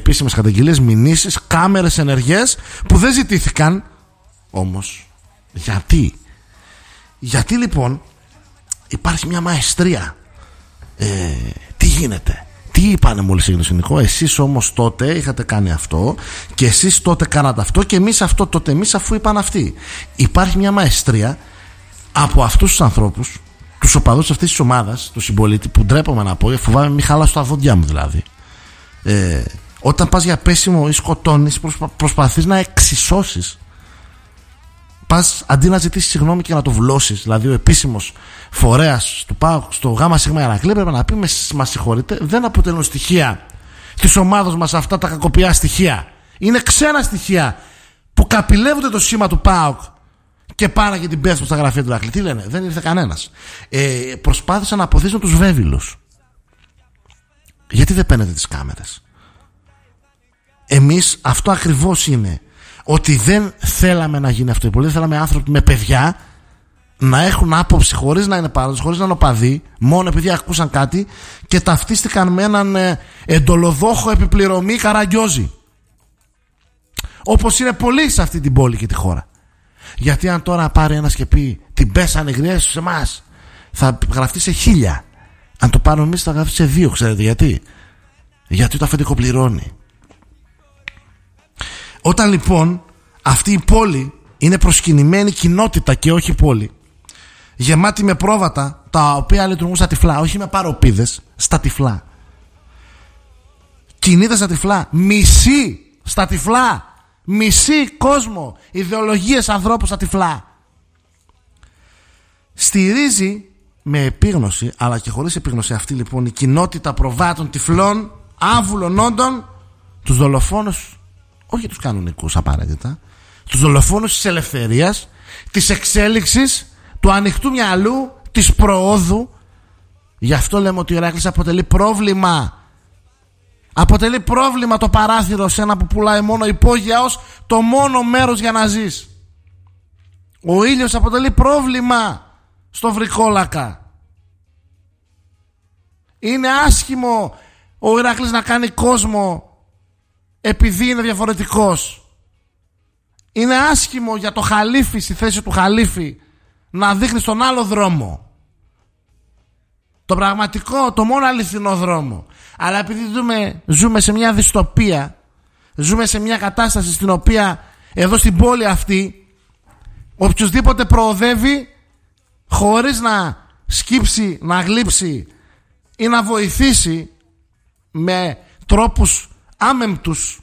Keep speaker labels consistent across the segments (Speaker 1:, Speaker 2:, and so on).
Speaker 1: επίσημες καταγγελίες, μηνύσεις, κάμερες ενεργές που δεν ζητήθηκαν. Όμως γιατί λοιπόν υπάρχει μια μαεστρία. Τι γίνεται, τι είπανε μόλις έγινε το σκηνικό? Εσείς όμως τότε είχατε κάνει αυτό, και εσείς τότε κάνατε αυτό, και εμείς αυτό τότε εμείς, αφού είπαν αυτοί. Υπάρχει μια μαεστρία από αυτούς τους ανθρώπους, τους οπαδούς αυτής της ομάδας, του συμπολίτη, που ντρέπομαι να πω, φοβάμαι μη χαλάσω τα δόντια μου δηλαδή. Όταν πας για πέσιμο ή σκοτώνεις, προσπαθείς να εξισώσεις. Πας, αντί να ζητήσεις συγγνώμη και να το βλώσεις. Δηλαδή ο επίσημος φορέας του ΠΑΟΚ στο ΓΣ Ηρακλή πρέπει να πει: μας συγχωρείτε, δεν αποτελούν στοιχεία της ομάδας μας αυτά τα κακοποιά στοιχεία. Είναι ξένα στοιχεία που καπηλεύονται το σήμα του ΠΑΟΚ και πάνε και την πέφτουν στα γραφεία του Ηρακλή. Τι λένε? Δεν ήρθε κανένας. Προσπάθησαν να αποθήσουν τους βέβυλους. Γιατί δεν παίρνετε τις κάμερες? Εμείς αυτό ακριβώς είναι. Ότι δεν θέλαμε να γίνει αυτό. Δεν θέλαμε άνθρωποι με παιδιά να έχουν άποψη χωρίς να είναι παρόντες, χωρίς να είναι οπαδοί, μόνο επειδή ακούσαν κάτι και ταυτίστηκαν με έναν εντολοδόχο επιπληρωμή Καραγκιόζη. Όπως είναι πολλοί σε αυτή την πόλη και τη χώρα. Γιατί αν τώρα πάρει ένας και πει την πέσανε γριές σε εμάς, θα γραφτεί σε 1000. Αν το πάρουμε εμείς θα γραφτεί σε 2. Ξέρετε γιατί? Γιατί το αφεντικό πληρώνει. Όταν λοιπόν αυτή η πόλη είναι προσκυνημένη κοινότητα και όχι πόλη, γεμάτη με πρόβατα τα οποία λειτουργούν στα τυφλά, όχι με παροπίδες, στα τυφλά, κινείται στα τυφλά, μισή στα τυφλά, μισή κόσμο, ιδεολογίες ανθρώπους στα τυφλά, στηρίζει με επίγνωση αλλά και χωρίς επίγνωση αυτή λοιπόν η κοινότητα προβάτων, τυφλών, άβουλων όντων, τους δολοφόνους, όχι τους κανονικούς απαραίτητα, τους δολοφόνους της ελευθερίας, της εξέλιξης, του ανοιχτού μυαλού, της προόδου. Γι' αυτό λέμε ότι ο Ηράκλης αποτελεί πρόβλημα. Αποτελεί πρόβλημα το παράθυρο σε ένα που πουλάει μόνο υπόγεια ως το μόνο μέρος για να ζεις. Ο ήλιος αποτελεί πρόβλημα στο Βρικόλακα. Είναι άσχημο ο Ηράκλης να κάνει κόσμο επειδή είναι διαφορετικός. Είναι άσχημο για το χαλίφι στη θέση του χαλίφι να δείχνει στον άλλο δρόμο, το πραγματικό, το μόνο αληθινό δρόμο. Αλλά επειδή ζούμε σε μια δυστοπία, ζούμε σε μια κατάσταση στην οποία εδώ στην πόλη αυτή οποιοσδήποτε προοδεύει χωρίς να σκύψει, να γλύψει ή να βοηθήσει με τρόπους άμεμπτους,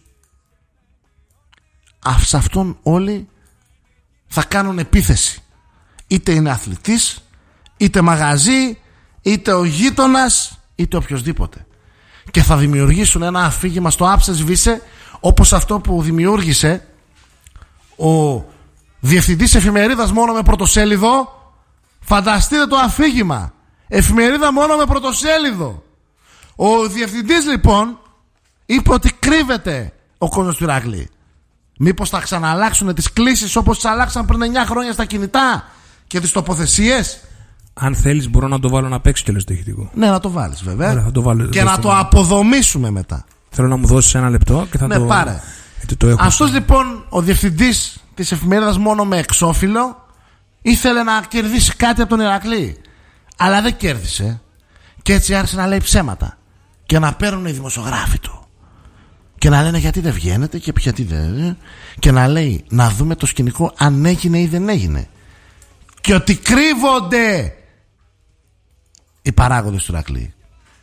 Speaker 1: σε αυτόν όλοι θα κάνουν επίθεση. Είτε είναι αθλητής, είτε μαγαζί, είτε ο γείτονας, είτε οποιοσδήποτε. Και θα δημιουργήσουν ένα αφήγημα στο άψε σβήσε, όπως αυτό που δημιούργησε ο διευθυντής εφημερίδας μόνο με πρωτοσέλιδο. Φανταστείτε το αφήγημα, εφημερίδα μόνο με πρωτοσέλιδο. Ο διευθυντής λοιπόν είπε ότι κρύβεται ο κόσμος του Ηράκλη. Μήπως θα ξαναλλάξουν τις κλήσεις όπως τις αλλάξαν πριν 9 χρόνια στα κινητά και τις τοποθεσίες?
Speaker 2: Αν θέλεις μπορώ να το βάλω να παίξει και το ηχητικό.
Speaker 1: Ναι, να το βάλεις βέβαια.
Speaker 2: Ωραία, θα το βάλω,
Speaker 1: και να το αποδομήσουμε μετά.
Speaker 2: Θέλω να μου δώσεις 1 λεπτό και θα
Speaker 1: ναι,
Speaker 2: το
Speaker 1: πάρε. Αυτός λοιπόν ο διευθυντής της εφημερίδας μόνο με εξώφυλλο ήθελε να κερδίσει κάτι από τον Ηρακλή, αλλά δεν κέρδισε. Και έτσι άρχισε να λέει ψέματα και να παίρνουν οι δημοσιογράφοι του και να λένε γιατί δεν βγαίνετε και γιατί δεν, και να λέει να δούμε το σκηνικό αν έγινε ή δεν έγινε, και ότι κρύβονται οι παράγοντες του Ηρακλή.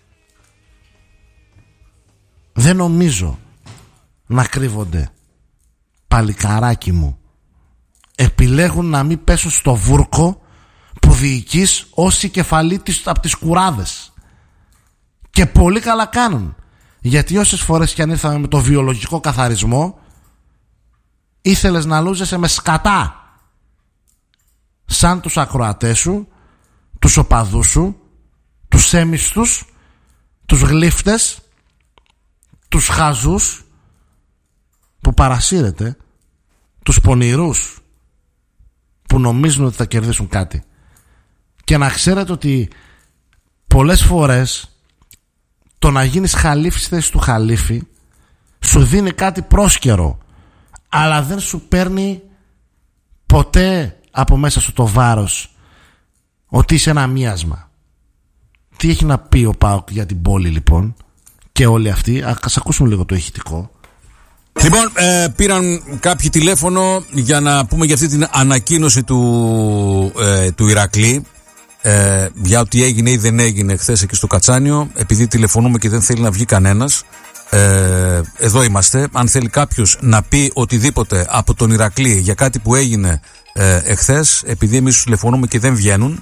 Speaker 1: Δεν νομίζω να κρύβονται, παλικαράκι μου. Επιλέγουν να μην πέσουν στο βούρκο που διοικείς ως η κεφαλή από τις κουράδες. Και πολύ καλά κάνουν. Γιατί όσες φορές κι αν ήρθαμε με το βιολογικό καθαρισμό, ήθελες να λούζεσαι με σκατά, σαν τους ακροατές σου, τους οπαδούς σου, τους έμισθους, τους γλύφτες, τους χαζούς που παρασύρετε, τους πονηρούς που νομίζουν ότι θα κερδίσουν κάτι. Και να ξέρετε ότι πολλές φορές το να γίνεις χαλίφη στη θέση του χαλίφη σου δίνει κάτι πρόσκαιρο, αλλά δεν σου παίρνει ποτέ από μέσα σου το βάρος ότι είσαι ένα μίασμα. Τι έχει να πει ο ΠΑΟΚ για την πόλη λοιπόν και όλοι αυτοί? Ας ακούσουμε λίγο το ηχητικό.
Speaker 3: Λοιπόν, πήραν κάποιοι τηλέφωνο για να πούμε για αυτή την ανακοίνωση του Ηρακλή, για ότι έγινε ή δεν έγινε χθες εκεί στο Κατσάνιο. Επειδή τηλεφωνούμε και δεν θέλει να βγει κανένας, εδώ είμαστε. Αν θέλει κάποιος να πει οτιδήποτε από τον Ηρακλή για κάτι που έγινε εχθές, επειδή εμείς τους τηλεφωνούμε και δεν βγαίνουν,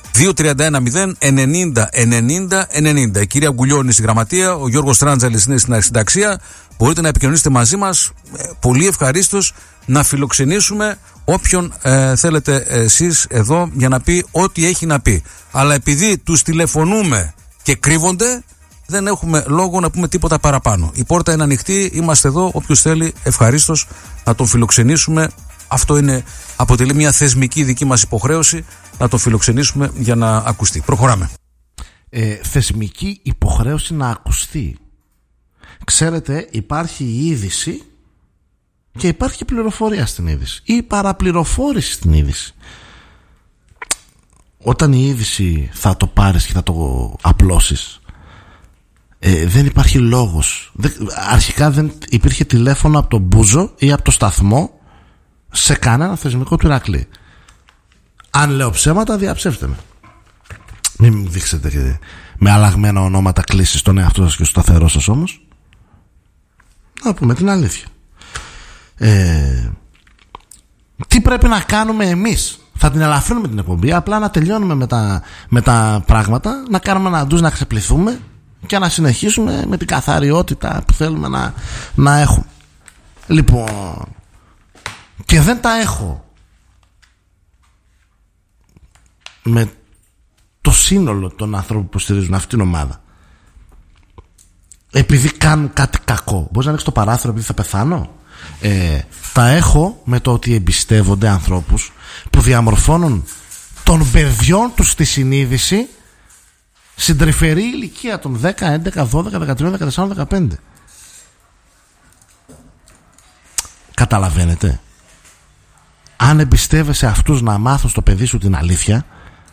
Speaker 3: 2-31-0-90-90-90. Η κυρία Γκουλιώνη στη γραμματεία, ο Γιώργος Τράντζαλης είναι στην συνταξία. Μπορείτε να επικοινωνήσετε μαζί μας, πολύ ευχαρίστως να φιλοξενήσουμε όποιον θέλετε εσείς εδώ για να πει ό,τι έχει να πει. Αλλά επειδή τους τηλεφωνούμε και κρύβονται, δεν έχουμε λόγο να πούμε τίποτα παραπάνω. Η πόρτα είναι ανοιχτή, είμαστε εδώ, όποιος θέλει ευχαρίστως να τον φιλοξενήσουμε. Αυτό αποτελεί μια θεσμική δική μας υποχρέωση, να τον φιλοξενήσουμε για να ακουστεί. Προχωράμε.
Speaker 1: Θεσμική υποχρέωση να ακουστεί. Ξέρετε, υπάρχει η είδηση και υπάρχει και πληροφορία στην είδηση ή παραπληροφόρηση στην είδηση. Όταν η είδηση θα το πάρεις και θα το απλώσεις, δεν υπάρχει λόγος. Αρχικά δεν υπήρχε τηλέφωνο από τον Μπούζο ή από το σταθμό σε κανένα θεσμικό του Ηρακλή. Αν λέω ψέματα, διαψεύστε με. Μην μου δείξετε με αλλαγμένα ονόματα κλήσεις τον εαυτό σας και στο σταθερό σας όμως. Να πούμε την αλήθεια. Τι πρέπει να κάνουμε εμείς? Θα την ελαφρύνουμε την εκπομπή, απλά να τελειώνουμε με τα πράγματα, να κάνουμε ένα ντους, να ξεπληθούμε και να συνεχίσουμε με την καθαριότητα που θέλουμε να έχουμε. Λοιπόν, και δεν τα έχω με το σύνολο των ανθρώπων που στηρίζουν αυτήν την ομάδα, επειδή κάνουν κάτι κακό. Μπορείς να ανοίξεις το παράθυρο επειδή θα πεθάνω? Τα έχω με το ότι εμπιστεύονται ανθρώπους που διαμορφώνουν των παιδιών τους στη συνείδηση στην τρυφερή ηλικία των 10, 11, 12, 13, 14, 15. Καταλαβαίνετε? Αν εμπιστεύεσαι αυτούς να μάθουν στο παιδί σου την αλήθεια,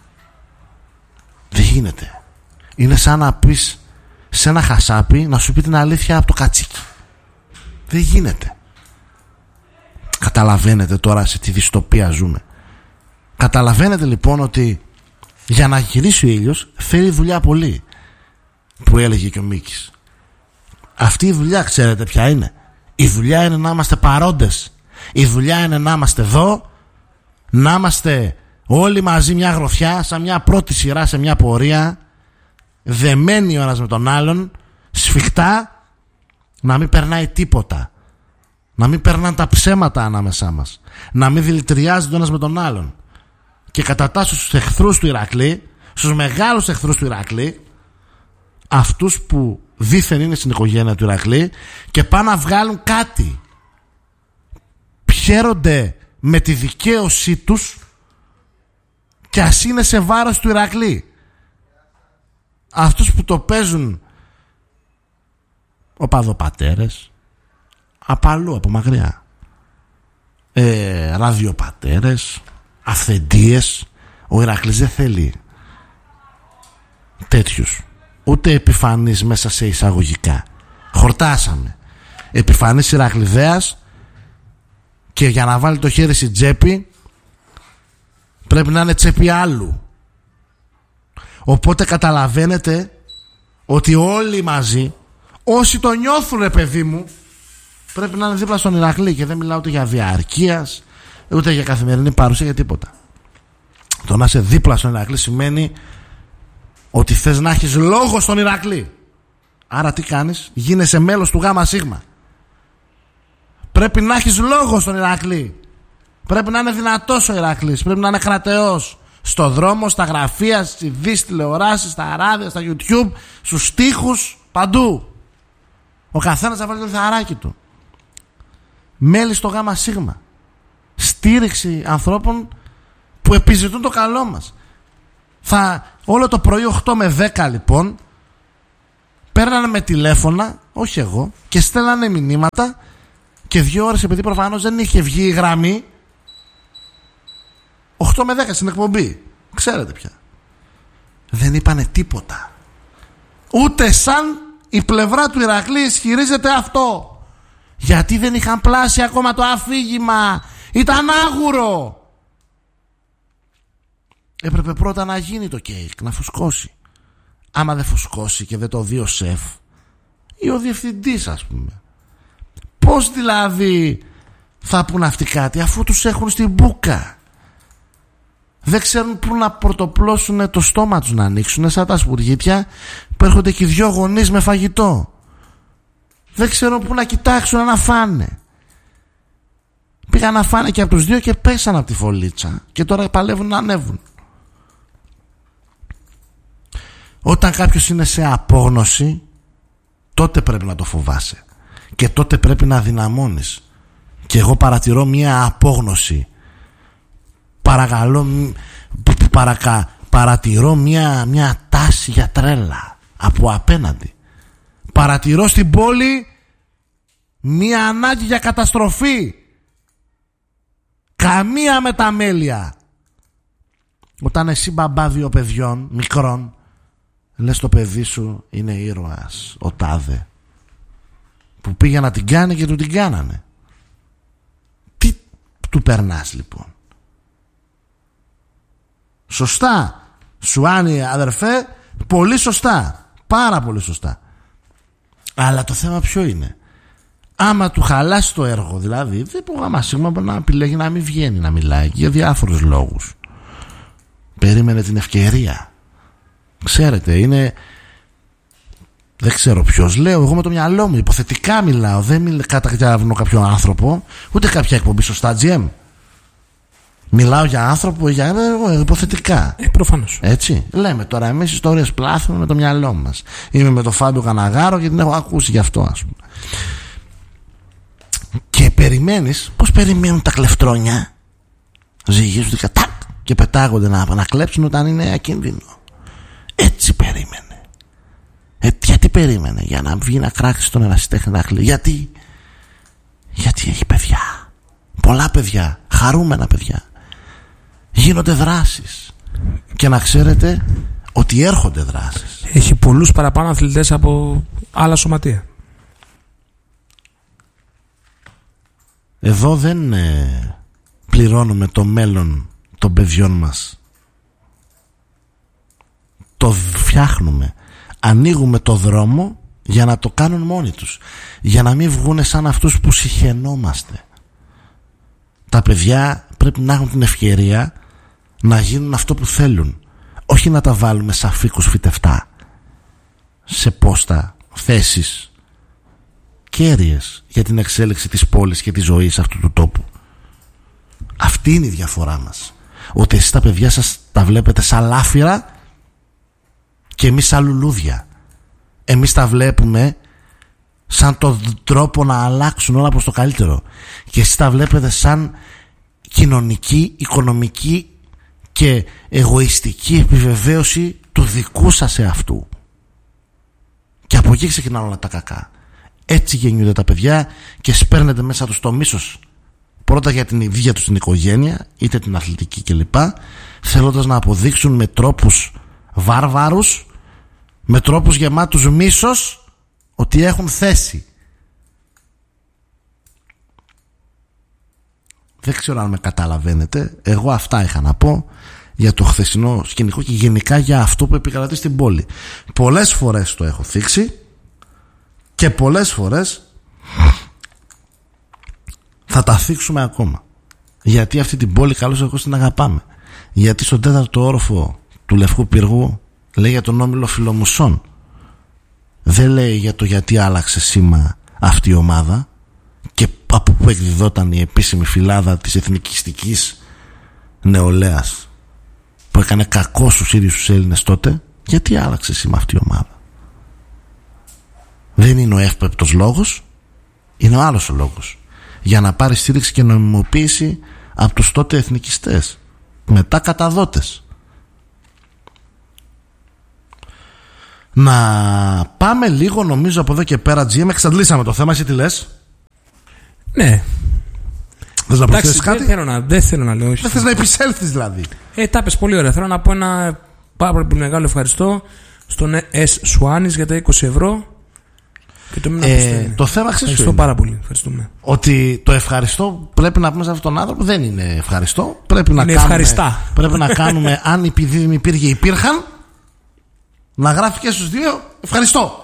Speaker 1: δεν γίνεται. Είναι σαν να πεις σε ένα χασάπι να σου πει την αλήθεια από το κατσίκι. Δεν γίνεται. Καταλαβαίνετε τώρα σε τι δυστοπία ζούμε? Καταλαβαίνετε λοιπόν ότι για να γυρίσει ο ήλιος θέλει δουλειά πολύ, που έλεγε και ο Μίκης. Αυτή η δουλειά ξέρετε ποια είναι? Η δουλειά είναι να είμαστε παρόντες. Η δουλειά είναι να είμαστε εδώ, να είμαστε όλοι μαζί μια γροθιά, σαν μια πρώτη σειρά σε μια πορεία, δεμένοι ο ένας με τον άλλον, σφιχτά, να μην περνάει τίποτα, να μην περνάνε τα ψέματα ανάμεσά μας, να μην δηλητηριάζεται ο ένας με τον άλλον. Και κατατάσσω στους εχθρούς του Ηρακλή, στους μεγάλους εχθρούς του Ηρακλή, αυτούς που δήθεν είναι στην οικογένεια του Ηρακλή και πάνε να βγάλουν κάτι, χαίρονται με τη δικαίωσή τους και ας είναι σε βάρος του Ηρακλή. Αυτούς που το παίζουν οπαδοπατέρες απ' αλλού, από μακριά, ραδιοπατέρες, αυθεντίες. Ο Ηρακλής δεν θέλει τέτοιους, ούτε επιφανείς μέσα σε εισαγωγικά. Χορτάσαμε επιφανής Ηρακλιδέας και για να βάλει το χέρι στην τσέπη πρέπει να είναι τσέπη άλλου. Οπότε καταλαβαίνετε ότι όλοι μαζί, όσοι το νιώθουν παιδί μου, πρέπει να είναι δίπλα στον Ηρακλή. Και δεν μιλάω ούτε για διαρκείας, ούτε για καθημερινή παρουσία, για τίποτα. Το να είσαι δίπλα στον Ηρακλή σημαίνει ότι θες να έχεις λόγο στον Ηρακλή. Άρα τι κάνεις? Γίνεσαι μέλος του ΓΣ. Πρέπει να έχεις λόγο στον Ηρακλή. Πρέπει να είναι δυνατός ο Ηρακλής. Πρέπει να είναι κρατεός. Στο δρόμο, στα γραφεία, στις ειδήσεις, τηλεοράσεις, στα ράδια, στα YouTube, στους στίχους, παντού. Ο καθένας θα βάλει το λιθαράκι του. Μέλη στο ΓΣ. Στήριξη ανθρώπων που επιζητούν το καλό μας. Όλο το πρωί 8 με 10 λοιπόν παίρνανε με τηλέφωνα, όχι εγώ, και στέλνανε μηνύματα και 2 ώρες, επειδή προφανώς δεν είχε βγει η γραμμή, 8 με 10 στην εκπομπή. Ξέρετε πια. Δεν είπανε τίποτα. Ούτε σαν η πλευρά του Ηρακλή ισχυρίζεται αυτό. Γιατί δεν είχαν πλάσει ακόμα το αφήγημα. Ήταν άγουρο. Έπρεπε πρώτα να γίνει το κέικ, να φουσκώσει. Άμα δεν φουσκώσει και δεν το δει ο σεφ ή ο διευθυντής, ας πούμε, πώς δηλαδή θα πουν αυτοί κάτι, αφού τους έχουν στην μπούκα? Δεν ξέρουν πού να πρωτοπλώσουν το στόμα τους, να ανοίξουν, σαν τα σπουργίτια που έρχονται και 2 γονείς με φαγητό. Δεν ξέρουν πού να κοιτάξουν να φάνε. Πήγαν να φάνε και από τους 2 και πέσαν από τη φωλίτσα και τώρα παλεύουν να ανέβουν. Όταν κάποιος είναι σε απόγνωση, τότε πρέπει να το φοβάσαι και τότε πρέπει να δυναμώνεις. Και εγώ παρατηρώ μια απόγνωση. Παρατηρώ μια τάση για τρέλα από απέναντι. Παρατηρώ στην πόλη μια ανάγκη για καταστροφή. Καμία μεταμέλεια. Όταν εσύ μπαμπά 2 παιδιών μικρών, λες το παιδί σου είναι ήρωας, ο τάδε, που πήγε να την κάνει και του την κάνανε. Τι του περνάς λοιπόν? Σωστά, Σουάνι αδερφέ, πολύ σωστά, πάρα πολύ σωστά. Αλλά το θέμα ποιο είναι? Άμα του χαλάσει το έργο, δηλαδή, δεν πρόγραμμα σίγμα να επιλέγει να μην βγαίνει να μιλάει για διάφορους λόγους. Περίμενε την ευκαιρία. Ξέρετε, είναι... Δεν ξέρω ποιος λέω, εγώ με το μυαλό μου υποθετικά μιλάω. Δεν καταγγέλνω κάποιον άνθρωπο, ούτε κάποια εκπομπή, σωστά, GM? Μιλάω για άνθρωπο, για υποθετικά.
Speaker 2: Προφανώς.
Speaker 1: Έτσι. Λέμε τώρα εμείς ιστορίες πλάθουμε με το μυαλό μας. Είμαι με τον Φάμπιο Καναγάρο και την έχω ακούσει γι' αυτό, ας πούμε. Και περιμένεις, πώς περιμένουν τα κλεφτρόνια? Ζυγίζονται και πετάγονται να κλέψουν όταν είναι ακίνδυνο. Έτσι περίμενε. Γιατί περίμενε? Για να βγει να κράξει τον ερασιτέχνη Ηρακλή. Γιατί έχει παιδιά. Πολλά παιδιά. Χαρούμενα παιδιά. Γίνονται δράσεις. Και να ξέρετε ότι έρχονται δράσεις.
Speaker 2: Έχει πολλούς παραπάνω αθλητές από άλλα σωματεία.
Speaker 1: Εδώ δεν πληρώνουμε το μέλλον των παιδιών μας. Το φτιάχνουμε. Ανοίγουμε το δρόμο για να το κάνουν μόνοι τους. Για να μην βγούνε σαν αυτούς που συχαινόμαστε. Τα παιδιά πρέπει να έχουν την ευκαιρία να γίνουν αυτό που θέλουν. Όχι να τα βάλουμε σαν φίκους φυτευτά σε πόστα, θέσεις κέρυες για την εξέλιξη της πόλης και της ζωής αυτού του τόπου. Αυτή είναι η διαφορά μας. Ότι εσείς τα παιδιά σας τα βλέπετε σαν λάφυρα και εμείς σαν λουλούδια. Εμείς τα βλέπουμε σαν τον τρόπο να αλλάξουν όλα προς το καλύτερο. Και εσείς τα βλέπετε σαν κοινωνική, οικονομική και εγωιστική επιβεβαίωση του δικού σας εαυτού. Και από εκεί ξεκινάνε όλα τα κακά. Έτσι γεννιούνται τα παιδιά και σπέρνετε μέσα τους το μίσος. Πρώτα για την ίδια τους την οικογένεια, είτε την αθλητική κλπ, θέλοντας να αποδείξουν με τρόπους βάρβαρους, με τρόπους γεμάτους μίσος, ότι έχουν θέση. Δεν ξέρω αν με καταλαβαίνετε. Εγώ αυτά είχα να πω για το χθεσινό σκηνικό και γενικά για αυτό που επικρατεί στην πόλη. Πολλές φορές το έχω θίξει και πολλές φορές θα τα θίξουμε ακόμα. Γιατί αυτή την πόλη καλώς εγώ την αγαπάμε. Γιατί στον 4ο όροφο του Λευκού Πύργου λέει για τον όμιλο Φιλομουσών. Δεν λέει για το γιατί άλλαξε σήμα αυτή η ομάδα και από που εκδιδόταν η επίσημη φυλάδα της εθνικιστικής νεολαίας που έκανε κακό στους ίδιους τους Έλληνες τότε. Γιατί άλλαξε σήμα αυτή η ομάδα? Δεν είναι ο εύπεπτος λόγος, είναι ο άλλος ο λόγος. Για να πάρει στήριξη και νομιμοποίηση από τους τότε εθνικιστές, μετά καταδότες. να πάμε λίγο, νομίζω, από εδώ και πέρα. GM, εξαντλήσαμε το θέμα, εσύ τι λες?
Speaker 2: Ναι.
Speaker 1: Θες να προσθέσεις κάτι?
Speaker 2: Δεν θέλω να λέω. Όχι.
Speaker 1: Δεν θες να επισέλθεις δηλαδή?
Speaker 2: Τα πες πολύ ωραία. Θέλω να πω ένα πάρα πολύ μεγάλο ευχαριστώ στον S. Σουάνης για τα 20 ευρώ. Και
Speaker 1: το θέμα
Speaker 2: ευχαριστώ πάρα πολύ. Ευχαριστούμε.
Speaker 1: Ότι το ευχαριστώ πρέπει να πούμε σε αυτόν τον άνθρωπο δεν είναι ευχαριστώ. Πρέπει να
Speaker 2: είναι
Speaker 1: κάνουμε,
Speaker 2: ευχαριστά.
Speaker 1: Πρέπει να κάνουμε, αν επειδή υπήρχαν, να γράφει και στους δύο ευχαριστώ.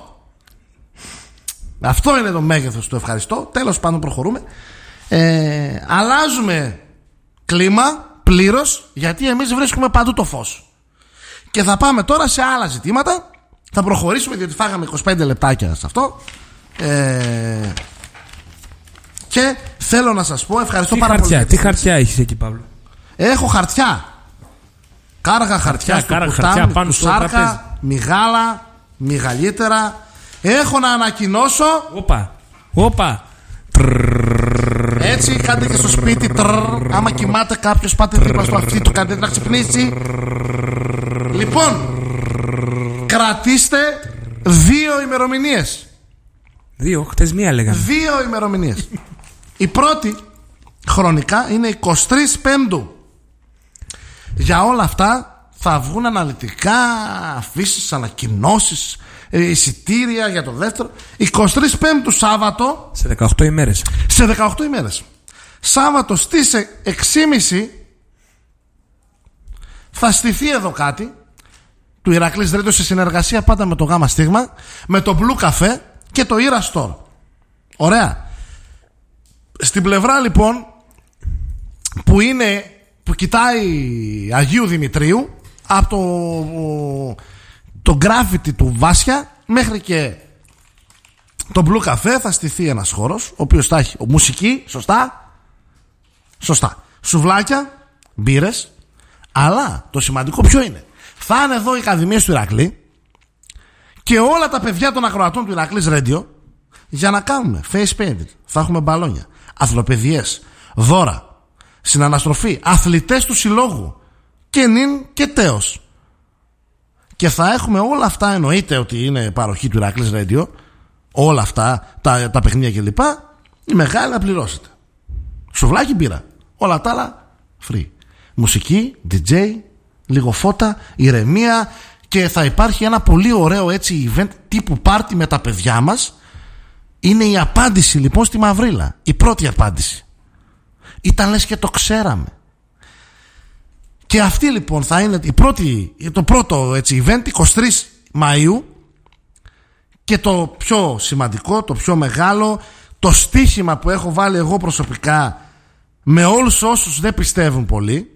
Speaker 1: Αυτό είναι το μέγεθος του ευχαριστώ. Τέλος πάντων, προχωρούμε. Αλλάζουμε κλίμα πλήρως, γιατί εμείς βρίσκουμε παντού το φως. Και θα πάμε τώρα σε άλλα ζητήματα. Θα προχωρήσουμε, διότι φάγαμε 25 λεπτάκια σε αυτό. Και θέλω να σας πω ευχαριστώ πάρα πολύ.
Speaker 2: Τι χαρτιά έχεις εκεί, Παύλο?
Speaker 1: Έχω χαρτιά. Κάργα χαρτιά στο ποτάμι, του σάρκα, μιγάλα, μιγαλύτερα. Έχω να ανακοινώσω.
Speaker 2: Όπα.
Speaker 1: Έτσι, κάντε και στο σπίτι. Άμα κοιμάται κάποιος, πάτε δίπλα στο αυτί του, κάντε να ξυπνήσει. Λοιπόν, κρατήστε 2 ημερομηνίες.
Speaker 2: 2, χτες μία λέγαμε.
Speaker 1: 2 ημερομηνίες. Η πρώτη χρονικά είναι 23 Πέμπτου. Για όλα αυτά θα βγουν αναλυτικά, αφήσεις, ανακοινώσεις, εισιτήρια για το δεύτερο. 23 Πέμπτου Σάββατο.
Speaker 2: Σε 18 ημέρες.
Speaker 1: Σε 18 ημέρες. Σάββατο στις 6.30 θα στηθεί εδώ κάτι του Ηρακλής Radio σε συνεργασία πάντα με το Γάμα Στίγμα, με το Blue Cafe και το Ira Store. Ωραία. Στην πλευρά λοιπόν που κοιτάει Αγίου Δημητρίου, από το γκράφιτι του Βάσια μέχρι και το Blue Cafe θα στηθεί ένας χώρος, ο οποίος θα έχει μουσική, σωστά, σουβλάκια, μπύρες, αλλά το σημαντικό ποιο είναι? Θα είναι εδώ οι ακαδημίες του Ηρακλή και όλα τα παιδιά των ακροατών του Ηρακλής Radio για να κάνουμε face painting. Θα έχουμε μπαλόνια, αθλοπαιδιές, δώρα, συναναστροφή, αθλητές του συλλόγου και νυν και τέος. Και θα έχουμε όλα αυτά, εννοείται ότι είναι παροχή του Ηρακλής Radio, όλα αυτά τα παιχνίδια κλπ. Η μεγάλη να πληρώσετε. Σουβλάκι, μπύρα, όλα τα άλλα free. Μουσική, DJ, λίγο φώτα, ηρεμία, και θα υπάρχει ένα πολύ ωραίο έτσι event τύπου πάρτι με τα παιδιά μας. Είναι η απάντηση λοιπόν στη Μαυρίλα. Η πρώτη απάντηση. Ήταν λες και το ξέραμε. Και αυτή λοιπόν θα είναι το πρώτο έτσι event 23 Μαΐου. Και το πιο σημαντικό, το πιο μεγάλο, το στοίχημα που έχω βάλει εγώ προσωπικά με όλους όσους δεν πιστεύουν πολύ,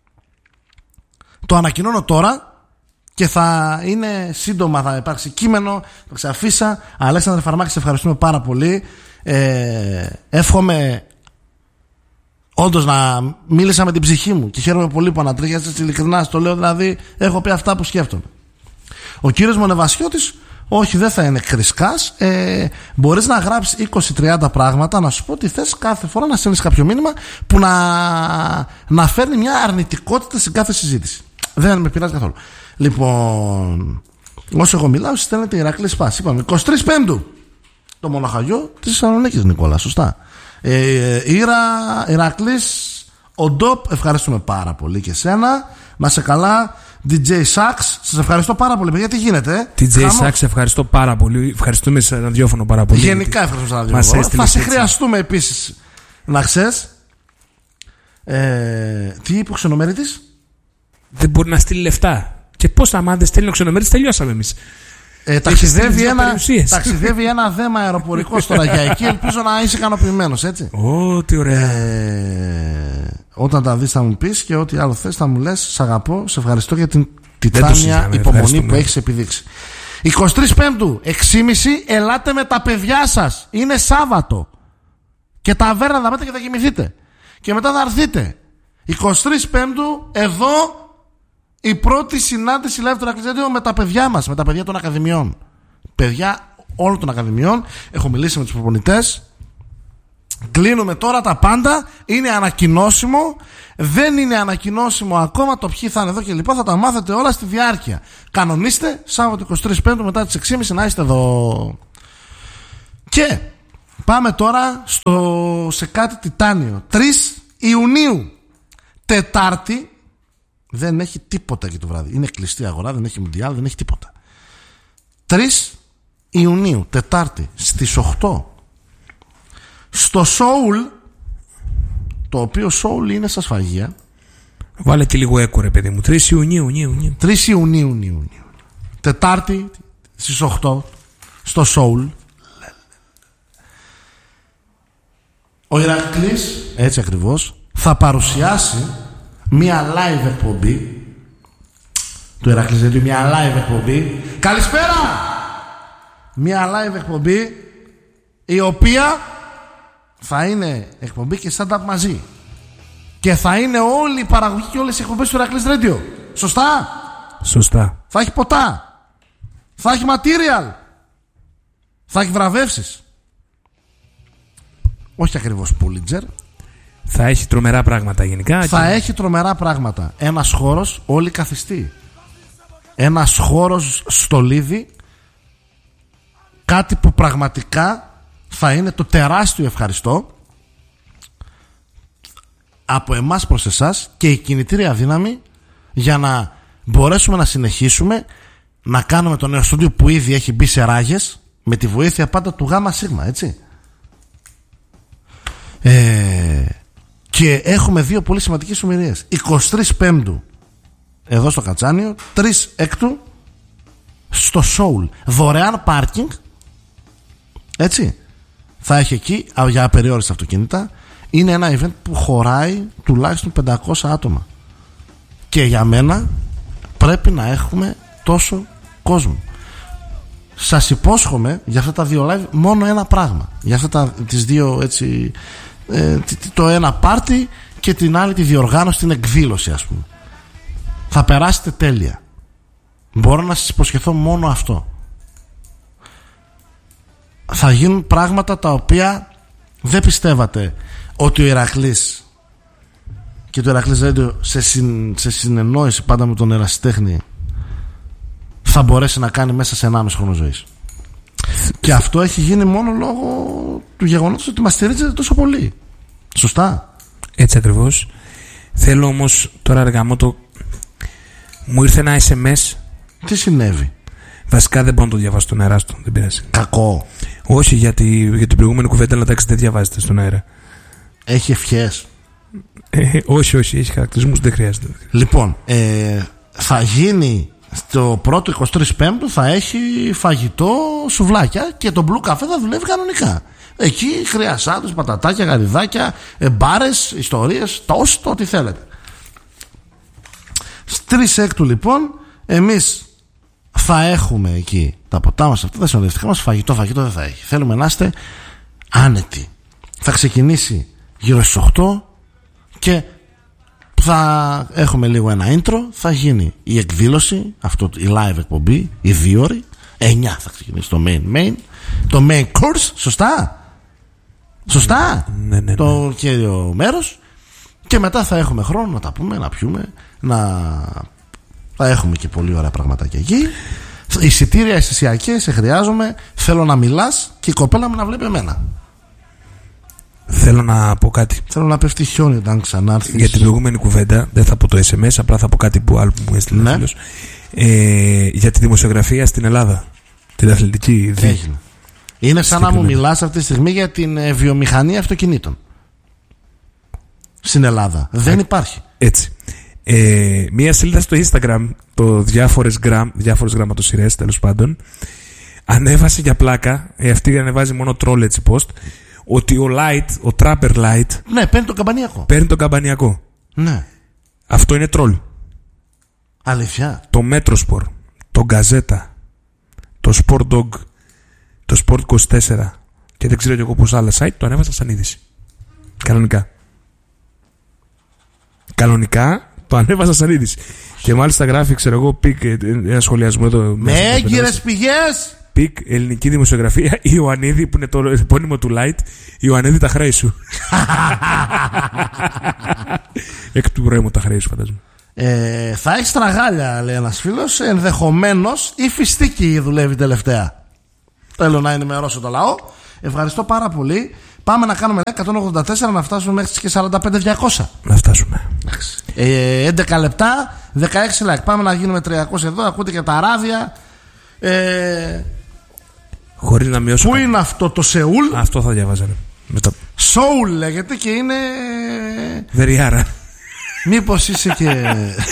Speaker 1: το ανακοινώνω τώρα και θα είναι σύντομα, θα υπάρξει κείμενο, θα ξαφίσα. Αλέξανδρε Φαρμάκη, σε ευχαριστούμε πάρα πολύ. Εύχομαι όντως να μίλησα με την ψυχή μου και χαίρομαι πολύ που ανατρίχιασες, ειλικρινά το λέω, δηλαδή έχω πει αυτά που σκέφτομαι. Ο κύριος Μονεβασιώτης, όχι, δεν θα είναι κρισκάς. Μπορείς να γράψεις 20-30 πράγματα, να σου πω τι θες κάθε φορά, να στέλνεις κάποιο μήνυμα που να φέρνει μια αρνητικότητα στην κάθε συζήτηση. Δεν με πειράζει καθόλου. Λοιπόν, όσο εγώ μιλάω, στέλνετε Ηρακλή Σπάση. Είπαμε 23 Πέμπτου το μοναχαγιό της Θεσσαλονίκης, Νικόλα, σωστά. Ηρακλής Οντόπ, ευχαριστούμε πάρα πολύ και σένα. Να σε καλά. DJ Sax, σας ευχαριστώ πάρα πολύ. Γιατί γίνεται?
Speaker 2: DJ Sax, ευχαριστώ πάρα πολύ. Ευχαριστούμε σε ραδιόφωνο πάρα πολύ.
Speaker 1: Γενικά ευχαριστούμε σε ραδιόφωνο. Θα σε χρειαστούμε επίσης, να ξέρεις. Τι είπε ο ξενομέρητης?
Speaker 2: Δεν μπορεί να στείλει λεφτά. Και πώς άμα δεν στέλνει ο ξενομέρητης, τελειώσαμε εμείς.
Speaker 1: Ταξιδεύει ένα δέμα αεροπορικό τώρα για εκεί. Ελπίζω να είσαι ικανοποιημένος, έτσι.
Speaker 2: Τι ωραία.
Speaker 1: Όταν τα δεις θα μου πεις, και ό,τι άλλο θες θα μου λες. Σ' αγαπώ, σε ευχαριστώ για την τιτάνια υπομονή που έχεις επιδείξει. 23 Πέμπτου 6.30 ελάτε με τα παιδιά σας. Είναι Σάββατο. Και ταβέρνα θα πάτε και θα κοιμηθείτε. Και μετά θα έρθετε. 23 Πέμπτου εδώ η πρώτη συνάντηση live του Ηρακλής Radio με τα παιδιά μας, με τα παιδιά των ακαδημιών. Παιδιά όλων των ακαδημιών. Έχω μιλήσει με τους προπονητές Κλείνουμε τώρα τα πάντα. Είναι ανακοινώσιμο. Δεν είναι ανακοινώσιμο ακόμα το ποιοι θα είναι εδώ και λοιπά. Θα τα μάθετε όλα στη διάρκεια. Κανονίστε Σάββατο 23 Πέμπτου μετά τις 6.30 να είστε εδώ. Και πάμε τώρα σε κάτι τιτάνιο. 3 Ιουνίου, Τετάρτη. Δεν έχει τίποτα εκεί το βράδυ. Είναι κλειστή αγορά, δεν έχει μουντιάλ, δεν έχει τίποτα. 3 Ιουνίου, Τετάρτη, στις 8, στο Σόουλ, το οποίο Σόουλ είναι στα σφαγεία.
Speaker 2: Βάλε και λίγο έκο, ρε παιδί μου. 3 Ιουνίου.
Speaker 1: 3 Ιουνίου. Τετάρτη, στις 8, στο Σόουλ. Ο Ηρακλής, έτσι ακριβώς, θα μία live εκπομπή του Ηρακλής, δηλαδή μια live εκπομπή. Καλησπέρα! Μια live εκπομπή η οποία θα είναι εκπομπή και stand-up μαζί. Και θα είναι όλη η παραγωγή και όλες οι εκπομπές του Ηρακλής Radio. Σωστά?
Speaker 2: Σωστά.
Speaker 1: Θα έχει ποτά. Θα έχει material. Θα έχει βραβεύσεις. Όχι ακριβώς Pulitzer.
Speaker 2: Θα έχει τρομερά πράγματα γενικά.
Speaker 1: Θα έχει τρομερά πράγματα. Ένας χώρος όλοι καθιστή. Ένας χώρος στολίδι. Κάτι που πραγματικά θα είναι το τεράστιο ευχαριστώ από εμάς προς εσάς και η κινητήρια δύναμη για να μπορέσουμε να συνεχίσουμε να κάνουμε το νέο στούντιο που ήδη έχει μπει σε ράγες με τη βοήθεια πάντα του Γάμα Σίγμα, έτσι. Και έχουμε δύο πολύ σημαντικές ομιλίες. 23 Πέμπτου εδώ στο Κατσάνιο, 3 Έκτου στο Σόουλ. Δωρεάν πάρκινγκ, έτσι. Θα έχει εκεί για απεριόριστα αυτοκίνητα. Είναι ένα event που χωράει τουλάχιστον 500 άτομα. Και για μένα πρέπει να έχουμε τόσο κόσμο. Σας υπόσχομαι για αυτά τα δύο live μόνο ένα πράγμα. Για αυτά τις δύο, έτσι, το ένα πάρτι και την άλλη τη διοργάνωση, την εκδήλωση, ας πούμε. Θα περάσετε τέλεια. Μπορώ να σας υποσχεθώ μόνο αυτό. Θα γίνουν πράγματα τα οποία δεν πιστεύατε ότι ο Ηρακλής και το Ηρακλής Radio σε συνεννόηση πάντα με τον ερασιτέχνη θα μπορέσει να κάνει μέσα σε 1,5 χρόνο ζωής. Και αυτό έχει γίνει μόνο λόγω του γεγονότος ότι μας στηρίζετε τόσο πολύ. Σωστά?
Speaker 2: Έτσι ακριβώς. Θέλω όμως τώρα, Αργαμώτο, μου ήρθε ένα SMS.
Speaker 1: Τι συνέβη?
Speaker 2: Βασικά δεν μπορώ να το διαβάσω στον αέρα του. Δεν πειράζει.
Speaker 1: Κακό.
Speaker 2: Όχι για την προηγούμενη κουβέντα, αλλά εντάξει, δεν διαβάζετε στον αέρα.
Speaker 1: Έχει ευχές?
Speaker 2: Όχι, έχει χαρακτηρισμούς, δεν χρειάζεται.
Speaker 1: Λοιπόν, θα γίνει στο πρώτο 23 Πέμπτου, θα έχει φαγητό, σουβλάκια και το Blue Cafe θα δουλεύει κανονικά. Εκεί χρειασάτους, πατατάκια, γαριδάκια, μπάρες, ιστορίες, τόσο το ό,τι θέλετε. 3 Έκτου λοιπόν εμείς θα έχουμε εκεί τα ποτά μας, αυτά τα συνοδευτικά μας, φαγητό δεν θα έχει. Θέλουμε να είστε άνετοι. Θα ξεκινήσει γύρω στις 8 και θα έχουμε λίγο ένα intro. Θα γίνει η εκδήλωση, η live εκπομπή, η 2 ώρη. 9 θα ξεκινήσει το main course. Σωστά.
Speaker 2: Ναι.
Speaker 1: Το κύριο μέρος. Και μετά θα έχουμε χρόνο να τα πούμε, να πιούμε, θα έχουμε και πολύ ωραία πραγματάκια εκεί. Εισιτήρια αισθησιακές, σε χρειάζομαι. Θέλω να μιλάς και η κοπέλα μου να βλέπει εμένα.
Speaker 2: Θέλω να πω κάτι.
Speaker 1: Θέλω να πέφτει χιόνι όταν ξανάρθεις.
Speaker 2: Για την προηγούμενη κουβέντα, δεν θα πω το SMS, απλά θα πω κάτι που άλλο που μου έστειλε ο φίλος. Για τη δημοσιογραφία στην Ελλάδα. Την αθλητική.
Speaker 1: Είναι σαν να μου μιλάς αυτή τη στιγμή για την βιομηχανία αυτοκινήτων στην Ελλάδα. Δεν υπάρχει.
Speaker 2: Έτσι. Μία σελίδα στο Instagram, το διάφορες γραμματοσυρές, τέλος πάντων, ανέβασε για πλάκα, αυτή ανεβάζει μόνο troll, έτσι post, ότι ο Trapper Light,
Speaker 1: ναι, παίρνει τον καμπανιακό.
Speaker 2: Ναι. Αυτό είναι troll.
Speaker 1: Αλήθεια?
Speaker 2: Το Metrosport, το Γκαζέτα, το Sport Dog, το Sport 24 και δεν ξέρω και εγώ πόσα άλλα site το ανέβασα σαν είδηση. Κανονικά το ανέβασα σαν είδηση. Και μάλιστα γράφει, ξέρω εγώ, ένα σχολιασμό εδώ.
Speaker 1: Με έγκυρες πηγές.
Speaker 2: Speak, ελληνική δημοσιογραφία, Ιωαννίδη, που είναι το επώνυμο του Light. Ιωαννίδη, τα χρέη σου. Εκ του Ρέμου τα χρέη σου, φαντάζομαι.
Speaker 1: Θα έχει τραγάλια, λέει ένας φίλος. Ενδεχομένως η Φιστίκη δουλεύει τελευταία. Θέλω να ενημερώσω το λαό. Ευχαριστώ πάρα πολύ. Πάμε να κάνουμε 184 να φτάσουμε μέχρι και 45-200.
Speaker 2: Να φτάσουμε.
Speaker 1: 11 λεπτά, 16 like. Πάμε να γίνουμε 300 εδώ. Ακούτε και τα ράδια.
Speaker 2: Χωρίς να μειώσω.
Speaker 1: Πού είναι αυτό το Σεούλ?
Speaker 2: Αυτό θα διαβάζα.
Speaker 1: Σόουλ λέγεται και είναι.
Speaker 2: Βεριάρα.
Speaker 1: Μήπως είσαι και.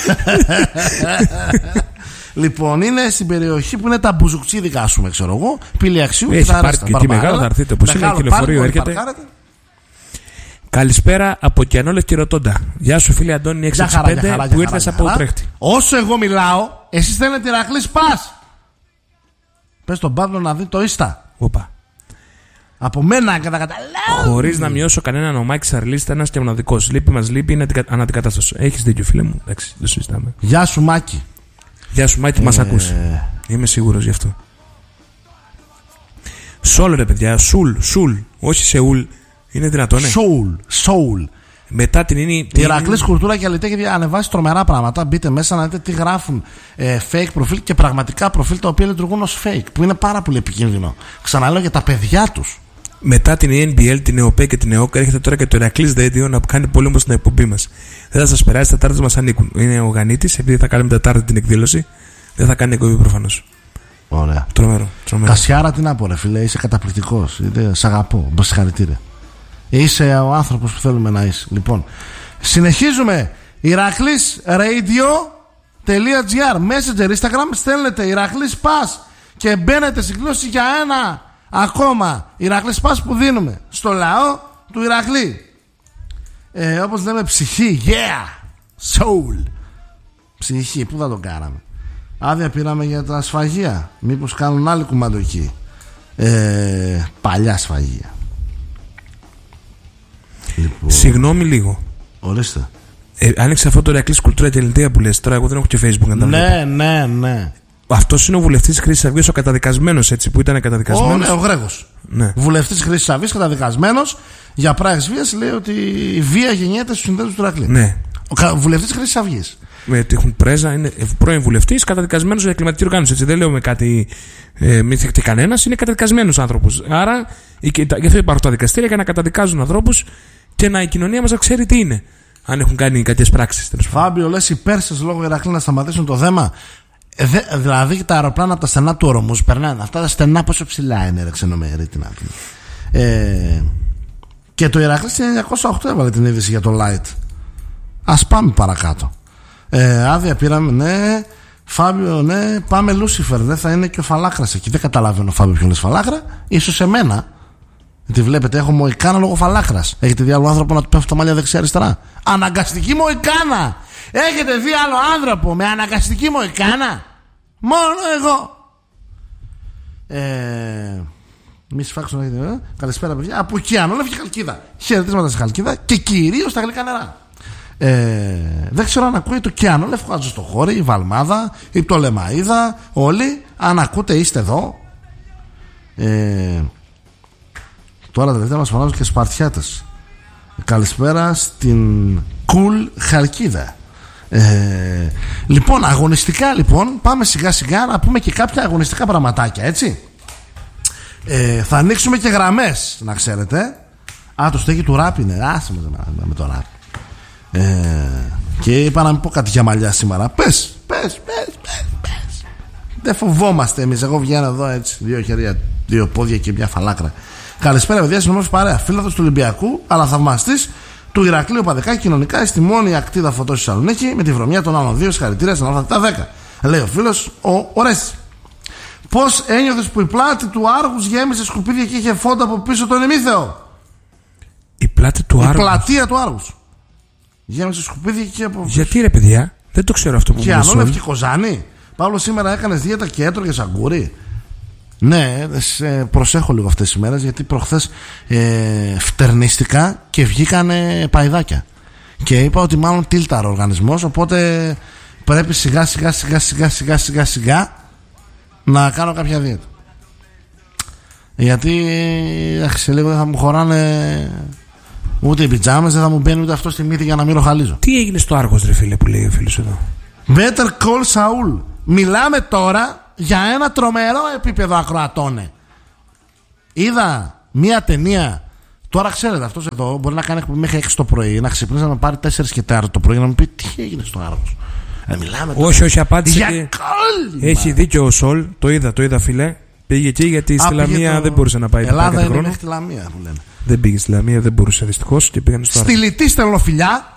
Speaker 1: Λοιπόν, είναι στην περιοχή που είναι τα μπουζουκτσίδικα, ας πούμε, ξέρω εγώ. Πύλη Αξίου.
Speaker 2: Έχει πάρει και τι μεγάλο, θα έρθετε. Όπως είναι, κυκλοφορείο έρχεται. Καλησπέρα από Κιανόλευκη Ρωτώντα. Γεια σου, φίλε Αντώνη 665 που ήρθες από Ουτρέχτη.
Speaker 1: Όσο εγώ μιλάω, εσείς θέλετε Ηρακλή Πας. Πες τον Παύλο να δει το Ίστα.
Speaker 2: Οπα.
Speaker 1: Από μένα καταλάβει.
Speaker 2: Χωρίς να μειώσω κανέναν, ο Μάκης Αρλής ήταν ένας και μοναδικός. Λείπει μας λείπει, είναι αναντικατάστατος. Έχεις δίκιο, φίλε μου. Εντάξει, δεν συζητάμε.
Speaker 1: Γεια σου, Μάκη.
Speaker 2: Γεια σου, Μάκη, μας ακούς. Είμαι σίγουρος γι' αυτό. Σόλ, ρε παιδιά, Σουλ, όχι Σεούλ. Είναι δυνατόν, ναι.
Speaker 1: Σόουλ.
Speaker 2: Μετά την είναι.
Speaker 1: Η Ηρακλής Κουλτούρα και Αλυτέ έχει ανεβάσει τρομερά πράγματα. Μπείτε μέσα να δείτε τι γράφουν fake προφίλ και πραγματικά προφίλ τα οποία λειτουργούν ως fake. Που είναι πάρα πολύ επικίνδυνο. Ξαναλέω για τα παιδιά τους.
Speaker 2: Μετά την NBL, την ΕΟΠΕ και την ΕΟΚ έρχεται τώρα και το Ηρακλής Radio να κάνει πόλεμο στην εκπομπή μας. Δεν θα σας περάσει, τα τάρτες μας ανήκουν. Είναι ο Γανίτης, επειδή θα κάνουμε Τετάρτη την εκδήλωση, δεν θα κάνει εκπομπή προφανώς.
Speaker 1: Ωραία.
Speaker 2: Τρομερό.
Speaker 1: Κασιάρα, τι να πω, ρε φίλε, είσαι καταπληκτικός. Σ' αγαπώ. Συγχαρητήρια. Είσαι ο άνθρωπος που θέλουμε να είσαι. Λοιπόν, συνεχίζουμε. Ηρακλής.radio.gr Messenger, Instagram, στέλνετε Ηρακλής Πας και μπαίνετε στην κλώση για ένα ακόμα Ηρακλής Πας που δίνουμε στο λαό του Ηρακλή. Όπως λέμε, ψυχή. Yeah! Soul. Ψυχή, πού θα το κάναμε? Άδεια πήραμε για τα σφαγεία. Μήπως κάνουν άλλη κουμάντο εκεί? Παλιά σφαγεία. Λοιπόν.
Speaker 2: Συγγνώμη λίγο.
Speaker 1: Ορίστε.
Speaker 2: Άνοιξε αυτό το Ηρακλής Κουλτούρα και Ελληνεία που λες. Τώρα εγώ δεν έχω και Facebook.
Speaker 1: Ναι.
Speaker 2: Αυτός είναι ο βουλευτής της Χρυσής Αυγής, ο καταδικασμένος, έτσι, που ήταν καταδικασμένος.
Speaker 1: Ναι, ο Γρέγος.
Speaker 2: Ναι.
Speaker 1: Βουλευτής της Χρυσής Αυγής, καταδικασμένος για πράξεις βίας. Λέει ότι η βία γεννιέται στους συνδέσμους του Ηρακλή.
Speaker 2: Ναι.
Speaker 1: Ο βουλευτής της Χρυσής Αυγής.
Speaker 2: Έχουν πρέζα, είναι πρώην βουλευτής, καταδικασμένος για κλιματική οργάνωση. Έτσι, δεν λέω με κάτι. Μην θυχτεί κανένας, είναι καταδικασμένος άνθρωπος. Άρα, γι' αυτό υπάρχουν τα δικαστήρια για να καταδικάζουν ανθρώπους και η κοινωνία μας να ξέρει τι είναι. Αν έχουν κάνει κάποιες πράξεις.
Speaker 1: Φάμπιο, λες οι Πέρσες λόγω Ηρακλή να σταματήσουν το δέμα. Δηλαδή τα αεροπλάνα από τα στενά του Ορμούς περνάνε. Αυτά τα στενά πόσο ψηλά είναι, ρε ξενομερή, τι να πούμε. Και το Ηρακλή στην 1908 έβαλε την είδηση για το Light. Ας πάμε παρακάτω. Άδεια πήραμε, ναι. Φάμπιο, ναι. Πάμε Λούσιφερ, δεν θα είναι και ο Φαλάκρας εκεί. Δεν καταλαβαίνω, Φάμπιο, ποιον λες Φαλάκρα. Ίσως εμένα. Γιατί βλέπετε, έχω μοϊκάνα λόγω Φαλάκρας. Έχετε δει άλλο άνθρωπο να του πέφτει τα μαλλιά δεξιά-αριστερά? Αναγκαστική μοϊκάνα! Έχετε δει άλλο άνθρωπο με αναγκαστική μοϊκάνα? Μόνο εγώ. Μη σφάξω να έχετε. Καλησπέρα, παιδιά. Από Κιανόλευκη Χαλκίδα. Χαιρετίσματα στη Χαλκίδα και κυρίως στα γλυκά νερά. Δεν ξέρω αν ακούει το Κιανόλευκο Άτζο στο χώρι, η Βαλμάδα, η Πτολεμαΐδα. Όλοι, αν ακούτε, είστε εδώ. Τώρα τελευταία μας φωνάζουν και Σπαρτιάτες. Καλησπέρα στην Κουλ Χαλκίδα. Λοιπόν, αγωνιστικά λοιπόν, πάμε σιγά σιγά να πούμε και κάποια αγωνιστικά πραγματάκια, έτσι. Θα ανοίξουμε και γραμμές, να ξέρετε. Το στέκι του ράπ είναι. Άσε με το ράπ. Και είπα να μην πω κάτι για μαλλιά σήμερα. Πες. Δεν φοβόμαστε εμείς. Εγώ βγαίνω εδώ έτσι, 2 χέρια, 2 πόδια και μια φαλάκρα. Καλησπέρα, παιδιά, συγγνώμη παρέα. Φίλαθος του Ολυμπιακού, αλλά θαυμαστής του Ηρακλείου παδικά κοινωνικά. Στη μόνη ακτίδα φωτό στη Θεσσαλονίκη με τη βρωμιά των άλλων 2. Συγχαρητήρια στην Α10. Λέει ο φίλος ο Ρέσης. Πώς ένιωθες που η πλάτη του Άργους γέμισε σκουπίδια και είχε φόντα από πίσω τον ημίθεο?
Speaker 2: Η πλάτη του Άργους.
Speaker 1: Η πλατεία του Άργους γέμισε σκουπίδια και από πίσω.
Speaker 2: Γιατί ρε παιδιά, δεν το ξέρω αυτό που μου λες.
Speaker 1: Και Ανώνευκη Κοζάνη. Παύλο, σήμερα έκανες δίαιτα και έτρωγες αγκούρι? Ναι, προσέχω λίγο αυτές τις μέρες, γιατί προχθές φτερνίστηκα και βγήκανε παϊδάκια. Και είπα ότι μάλλον τίλταρ ο οργανισμός, οπότε πρέπει σιγά σιγά να κάνω κάποια δίαιτα. Γιατί σε λίγο δεν θα μου χωράνε ούτε οι πιτζάμες, δεν θα μου μπαίνει ούτε αυτό στη μύτη για να μην ροχαλίζω.
Speaker 2: Τι έγινε στο Άργος, ρε φίλε, που λέει ο φίλος εδώ?
Speaker 1: Better call Saul. Μιλάμε τώρα για ένα τρομερό επίπεδο ακροατώνε. Είδα μία ταινία. Τώρα ξέρετε, αυτός εδώ μπορεί να κάνει εκπομπή μέχρι 6 το πρωί, να ξυπνήσει να με πάρει 4 και 4 το πρωί, να μου πει τι έγινε στο Άργος. Μιλάμε τώρα.
Speaker 2: Όχι, απάντησε.
Speaker 1: Για
Speaker 2: έχει δίκιο ο Σολ, το είδα, φίλε. Πήγε εκεί γιατί στη Λαμία δεν μπορούσε να πάει.
Speaker 1: Ελλάδα είναι μέχρι τη Λαμία που λένε.
Speaker 2: Δεν πήγε στη Λαμία, δεν μπορούσε δυστυχώς και πήγανε στο Άργο.
Speaker 1: Στυλιτή στελνοφιλιά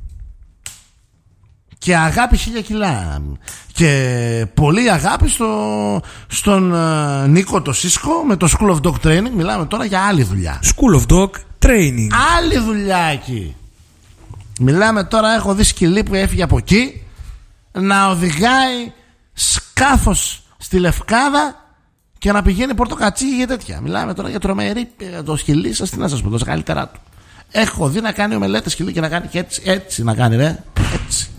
Speaker 1: και αγάπη 1000 κιλά. Και πολύ αγάπη στον Νίκο το Σίσκο με το School of Dog Training. Μιλάμε τώρα για άλλη δουλειά.
Speaker 2: School of Dog Training.
Speaker 1: Άλλη δουλειά εκεί. Μιλάμε τώρα, έχω δει σκυλί που έφυγε από εκεί να οδηγάει σκάφος στη Λευκάδα και να πηγαίνει Πορτοκατσί για τέτοια. Μιλάμε τώρα για τρομερή το σκυλί σας, τι να σας πω, το καλύτερά του. Έχω δει να κάνει ομελέτες σκυλί και να κάνει και έτσι να κάνει, ρε. Έτσι.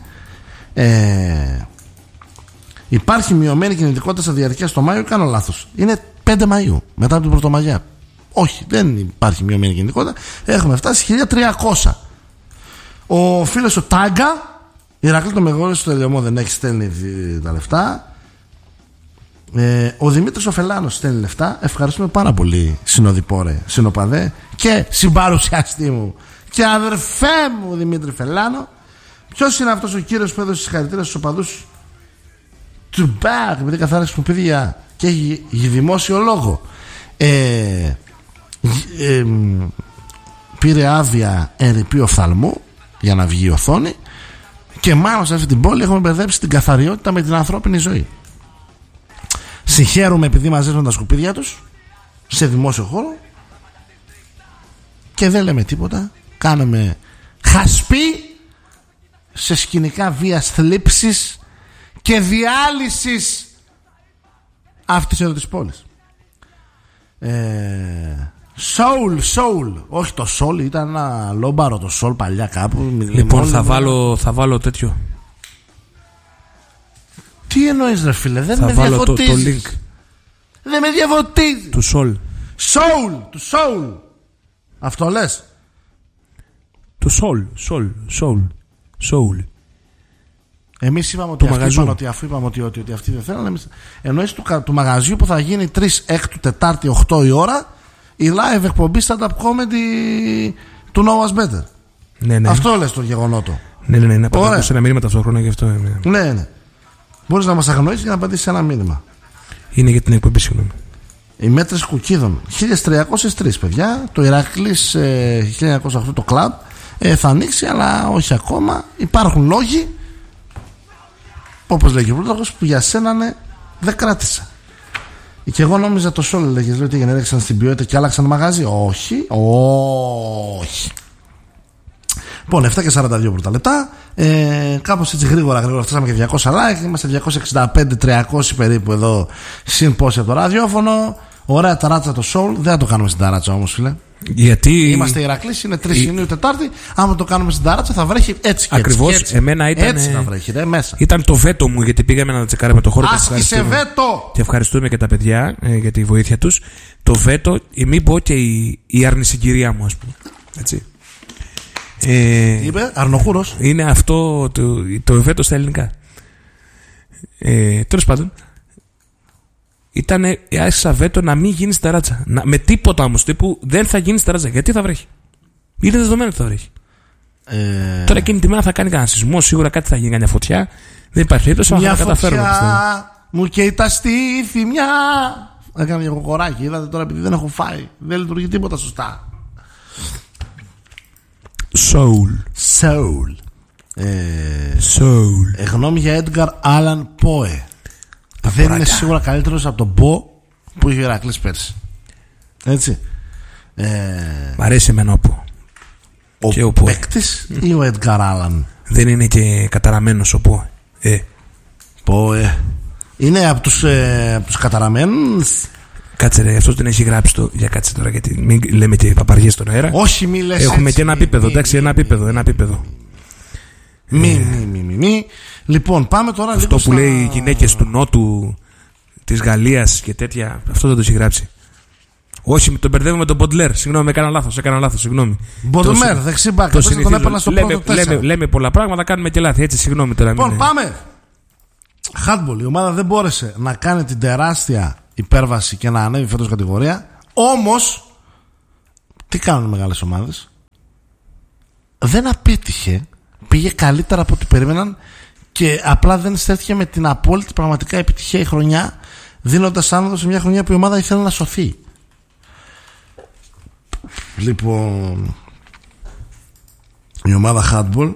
Speaker 1: Υπάρχει μειωμένη κινητικότητα στα διαρκεία το Μάιο ή κάνω λάθος? Είναι 5 Μαΐου μετά από την Πρωτομαγιά. Όχι, δεν υπάρχει μειωμένη κινητικότητα. Έχουμε φτάσει 1300. Ο φίλος ο Τάγκα, Ηρακλή το Μεγόλιο στο Τελειωμό, δεν έχει, στέλνει τα λεφτά. Ο Δημήτρης ο Φελάνος στέλνει λεφτά. Ευχαριστούμε πάρα πολύ, συνοδοιπόρε, συνοπαδέ και συμπαρουσιαστή μου και αδερφέ μου Δημήτρη Φελάνο. Ποιος είναι αυτός ο κύριος που έδωσε συγχαρητήρια στους οπαδούς του Μπακ, επειδή καθάρισε που παιδιά και έχει δημόσιο λόγο? Πήρε άδεια ερειπή οφθαλμού για να βγει η οθόνη και μάλλον σε αυτή την πόλη έχουμε μπερδέψει την καθαριότητα με την ανθρώπινη ζωή. Συγχαίρουμε επειδή μαζεύουν τα σκουπίδια τους σε δημόσιο χώρο και δεν λέμε τίποτα. Κάνουμε χασπί σε σκηνικά βίας, θλίψης και διάλυσης αυτής εδώ της πόλης. Soul. Όχι το Soul, ήταν ένα λόμπαρο το Soul παλιά κάπου.
Speaker 2: Λοιπόν, θα βάλω τέτοιο.
Speaker 1: Τι εννοείς ρε φίλε? Δεν
Speaker 2: θα
Speaker 1: με
Speaker 2: βάλω το
Speaker 1: διαφωτίζεις.
Speaker 2: link.
Speaker 1: Δεν με διαφωτίζει.
Speaker 2: Του Soul.
Speaker 1: Του Soul. Αυτό λες?
Speaker 2: Του Soul.
Speaker 1: Εμείς είπαμε ότι αυτοί είπαν ότι αφού είπαμε ότι αυτοί δεν θέλουν. Εννοείς του μαγαζιού που θα γίνει 3 Έκτου Τετάρτη 8 η ώρα η live εκπομπή stand-up comedy του No Was Better.
Speaker 2: Ναι.
Speaker 1: Αυτό λες το γεγονότο.
Speaker 2: Ναι. Να πατήσω ένα μήνυμα ταυτόχρονα γι' αυτό.
Speaker 1: Ναι. Μπορείς να μας αγνοήσεις και να απαντήσεις ένα μήνυμα.
Speaker 2: Είναι για την εκπομπή, συγγνώμη.
Speaker 1: Οι μέτρες Κουκίδων 1303 παιδιά. Το Ηρακλής 1908 το κλαμπ θα ανοίξει, αλλά όχι ακόμα. Υπάρχουν λόγοι, όπως λέγει ο Πλούταρχος, που για σένα ναι, δεν κράτησα. Και εγώ νόμιζα το Σόλ λέγες, λέω ότι γεννήθηκαν στην ποιότητα και άλλαξαν μαγάζι. Όχι. Λοιπόν, 7 και 42 πρώτα λεπτά. Κάπως έτσι γρήγορα φτάσαμε και 200 like. Είμαστε 265-300 περίπου εδώ. Συν πόσοι από το ραδιόφωνο. Ωραία ταράτσα το Soul. Δεν θα το κάνουμε στην ταράτσα όμως, φίλε.
Speaker 2: Γιατί
Speaker 1: είμαστε Ηρακλής, είναι 3 Ιουνίου Τετάρτη. Άμα το κάνουμε στην ταράτσα θα βρέχει έτσι και
Speaker 2: ακριβώς,
Speaker 1: έτσι.
Speaker 2: Εμένα ήταν,
Speaker 1: έτσι θα βρέχει, ρε, μέσα.
Speaker 2: Ήταν το βέτο μου γιατί πήγαμε να τσεκάρουμε το χώρο.
Speaker 1: Άσκησε βέτο!
Speaker 2: Και ευχαριστούμε και τα παιδιά για τη βοήθεια τους. Το βέτο, μην πω και η αρνησυγκυρία μου, ας πούμε. Έτσι.
Speaker 1: Είπε Αρνοχούρος.
Speaker 2: Είναι αυτό το βέτο στα ελληνικά. Τέλος πάντων, ήταν άρχισα βέτο να μην γίνει ταράτσα. Με τίποτα όμως, τύπου δεν θα γίνει ταράτσα. Γιατί θα βρέχει. Είναι δεδομένο ότι θα βρέχει. Τώρα εκείνη τη μέρα θα κάνει κανένα σεισμό, σίγουρα κάτι θα γίνει, κανένα φωτιά. Δεν υπάρχει περίπτωση να καταφέρουμε.
Speaker 1: Μου καίει τα στήθη μια. Έκανα για κοκοράκι. Είδατε τώρα επειδή δεν έχω φάει. Δεν λειτουργεί τίποτα σωστά. Soul. Γνώμη για Edgar Allan Poe. Δεν είναι σίγουρα καλύτερος από τον Poe που είχε ο Ηρακλής πέρσι. Έτσι.
Speaker 2: Μ' αρέσει εμένα ο Poe.
Speaker 1: Ο παίκτης ή ο Edgar Allan?
Speaker 2: Δεν είναι και καταραμένος ο Poe.
Speaker 1: Poe είναι από τους καταραμένους.
Speaker 2: Κάτσε ρε, αυτός δεν έχει γράψει το. Για κάτσε τώρα, γιατί μην λέμε και παπαριές στον αέρα.
Speaker 1: Όχι, μη λες.
Speaker 2: Έχουμε
Speaker 1: έτσι,
Speaker 2: και ένα επίπεδο, εντάξει, ένα επίπεδο.
Speaker 1: Μη. Λοιπόν, πάμε τώρα
Speaker 2: αυτό
Speaker 1: λίγο
Speaker 2: που λέει οι γυναίκες του Νότου, της Γαλλίας και τέτοια. Αυτό δεν το έχει γράψει. Όχι, τον μπερδεύω με τον Μποντλέρ. Συγγνώμη, έκανα λάθος. Συγγνώμη.
Speaker 1: Μποντλέρ, δεξί μπακ. Τον έπαιρνα στο πρώτο 4.
Speaker 2: Λέμε πολλά πράγματα, κάνουμε και λάθη. Έτσι, συγγνώμη τώρα.
Speaker 1: Λοιπόν, πάμε. Handball. Η ομάδα δεν μπόρεσε να κάνει την τεράστια υπέρβαση και να ανέβει φέτος κατηγορία. Όμως, τι κάνουν οι μεγάλες ομάδες? Δεν απέτυχε. Πήγε καλύτερα από ό,τι περίμεναν και απλά δεν στέφθηκε με την απόλυτη πραγματικά επιτυχία η χρονιά, δίνοντας άνοδο σε μια χρονιά που η ομάδα ήθελε να σωθεί. Λοιπόν, η ομάδα Handball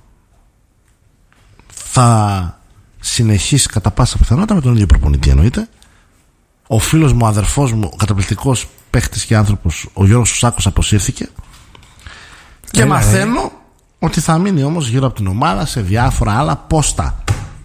Speaker 1: θα συνεχίσει κατά πάσα πιθανότητα με τον ίδιο προπονητή, εννοείται. Ο φίλος μου, ο αδερφός μου, ο καταπληκτικός παίχτης και άνθρωπος, ο Γιώργος Σουσάκος, αποσύρθηκε. Και μαθαίνω ότι θα μείνει όμως γύρω από την ομάδα σε διάφορα άλλα πόστα.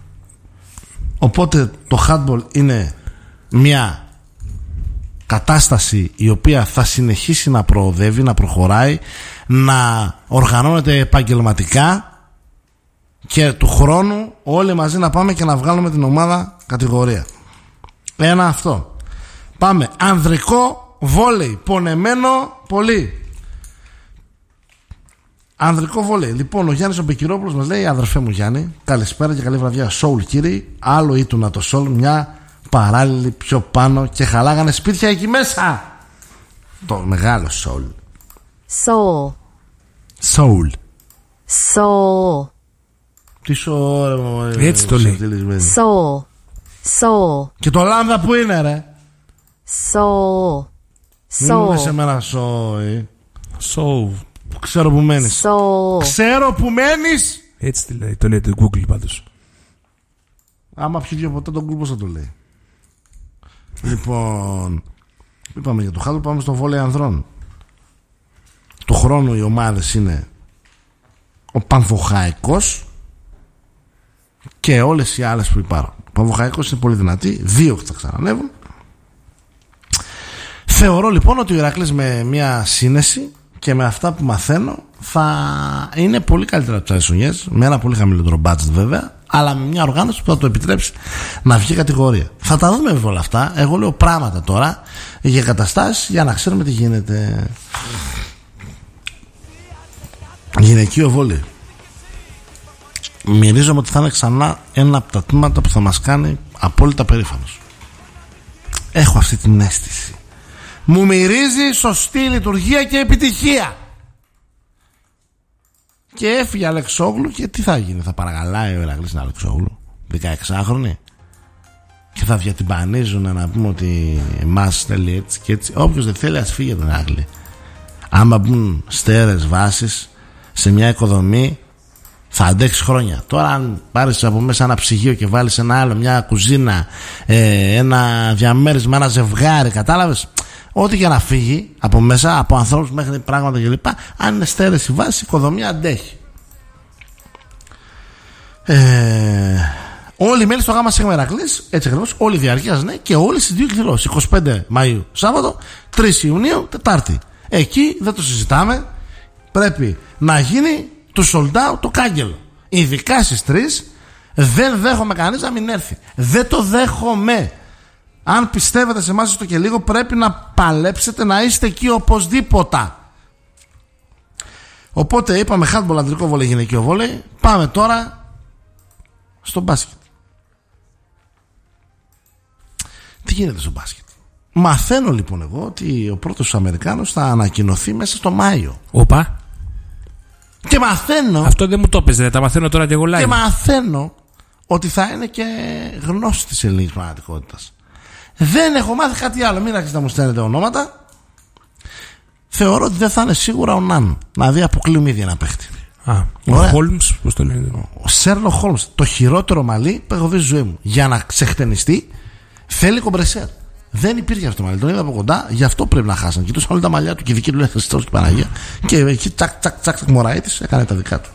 Speaker 1: Οπότε το handball είναι μια κατάσταση η οποία θα συνεχίσει να προοδεύει, να προχωράει, να οργανώνεται επαγγελματικά και του χρόνου όλοι μαζί να πάμε και να βγάλουμε την ομάδα κατηγορία. Ένα αυτό. Πάμε. Ανδρικό βόλεϊ. Πονεμένο πολύ. Ανδρικό βόλεϊ. Λοιπόν, ο Γιάννης ο Μπεκυρόπουλος μας λέει: αδερφέ μου Γιάννη, καλησπέρα και καλή βραδιά. Σόουλ κύριοι. Άλλο ήτουνα το Σόουλ, μια παράλληλη πιο πάνω και χαλάγανε σπίτια εκεί μέσα. Το μεγάλο Σόουλ.
Speaker 4: Soul.
Speaker 1: Σόουλ.
Speaker 4: Soul.
Speaker 1: Τι σώρο.
Speaker 2: Έτσι το λέει.
Speaker 4: Soul. Soul.
Speaker 1: Και το λάμδα που είναι, ρε?
Speaker 4: Soul.
Speaker 1: Μην μου λες
Speaker 4: Soul.
Speaker 1: εμένα σόι.
Speaker 2: So.
Speaker 1: Ξέρω που μένεις.
Speaker 4: Soul.
Speaker 1: Ξέρω που μένεις.
Speaker 2: Έτσι το λέει το Google πάντως.
Speaker 1: Άμα πιει δύο ποτέ τον Google πώς θα το λέει? Λοιπόν, είπαμε για το χάδο, πάμε στο βόλεϊ ανδρών. Του χρόνου οι ομάδες είναι ο Πανθοχαϊκός και όλες οι άλλες που υπάρχουν. Ο Πανθοχαϊκός είναι πολύ δυνατή, 2 θα ξανανεύουν. Θεωρώ λοιπόν ότι ο Ηρακλής με μια σύνεση και με αυτά που μαθαίνω θα είναι πολύ καλύτερα από τις Αϊσονιές, με ένα πολύ χαμηλότερο budget βέβαια, αλλά με μια οργάνωση που θα το επιτρέψει να βγει κατηγορία. Θα τα δούμε βέβαια όλα αυτά. Εγώ λέω πράγματα τώρα για καταστάσεις για να ξέρουμε τι γίνεται. Γυναικείο βόλεϊ. Μυρίζομαι ότι θα είναι ξανά ένα από τα τμήματα που θα μας κάνει απόλυτα περήφανος. Έχω αυτή την αίσθηση. Μου μυρίζει σωστή λειτουργία και επιτυχία. Και έφυγε Αλεξόγλου και τι θα γίνει? Θα παρακαλάει ο Ηρακλής την Αλεξόγλου 16χρονη και θα διατυμπανίζουν να πούμε ότι εμάς θέλει έτσι και έτσι. Όποιος δεν θέλει ας φύγει τον Ηρακλή. Άμα μπουν στέρες βάσεις σε μια οικοδομή θα αντέξει χρόνια. Τώρα αν πάρεις από μέσα ένα ψυγείο και βάλεις ένα άλλο, μια κουζίνα, ένα διαμέρισμα, ένα ζευγάρι, κατάλαβες, ό,τι για να φύγει από μέσα, από ανθρώπους μέχρι πράγματα κλπ, αν είναι στέρες η βάση, η οικοδομή αντέχει. Όλοι οι μέλη στο ΓΑΜΑ ΣΥΓΜΑ Ηρακλής, έτσι ακριβώς, όλοι διαρκείας, ναι, και όλοι στις 2 εκδηλώσεις. 25 Μαΐου Σάββατο, 3 Ιουνίου Τετάρτη. Εκεί δεν το συζητάμε. Πρέπει να γίνει του sold out το κάγκελο. Ειδικά στις 3 δεν δέχομαι κανείς να μην έρθει. Δεν το δέχομαι. Αν πιστεύετε σε εμάς το και λίγο, πρέπει να παλέψετε να είστε εκεί οπωσδήποτε. Οπότε είπαμε handball, ανδρικό βόλεϊ, γυναικείο βόλεϊ. Πάμε τώρα στο μπάσκετ. Τι γίνεται στο μπάσκετ? Μαθαίνω λοιπόν εγώ ότι ο πρώτος Αμερικάνος θα ανακοινωθεί μέσα στο Μάιο.
Speaker 2: Οπα.
Speaker 1: Και μαθαίνω.
Speaker 2: Αυτό δεν μου το έπαιζε, τα μαθαίνω τώρα και εγώ live.
Speaker 1: Και μαθαίνω ότι θα είναι και γνώση της ελληνικής πραγματικότητας. Δεν έχω μάθει κάτι άλλο. Μην αρχίσετε να μου στέλνετε ονόματα. Θεωρώ ότι δεν θα είναι σίγουρα ο Ναν. Δηλαδή αποκλείουμε ήδη ένα παίχτη.
Speaker 2: Ο Χόλμς, πώς το λένε?
Speaker 1: Ο Σέρλοκ Χόλμς, το χειρότερο μαλλί που έχω δει στη ζωή μου. Για να ξεχτενιστεί θέλει κομπρεσέρ. Δεν υπήρχε αυτό το μαλλί. Τον είδα από κοντά, γι' αυτό πρέπει να χάσαν. Κοιτούσαν όλα τα μαλλιά του και η δική του λέει Χριστός και Παναγία. Και εκεί τσακ Μωραΐτης έκανε τα δικά του.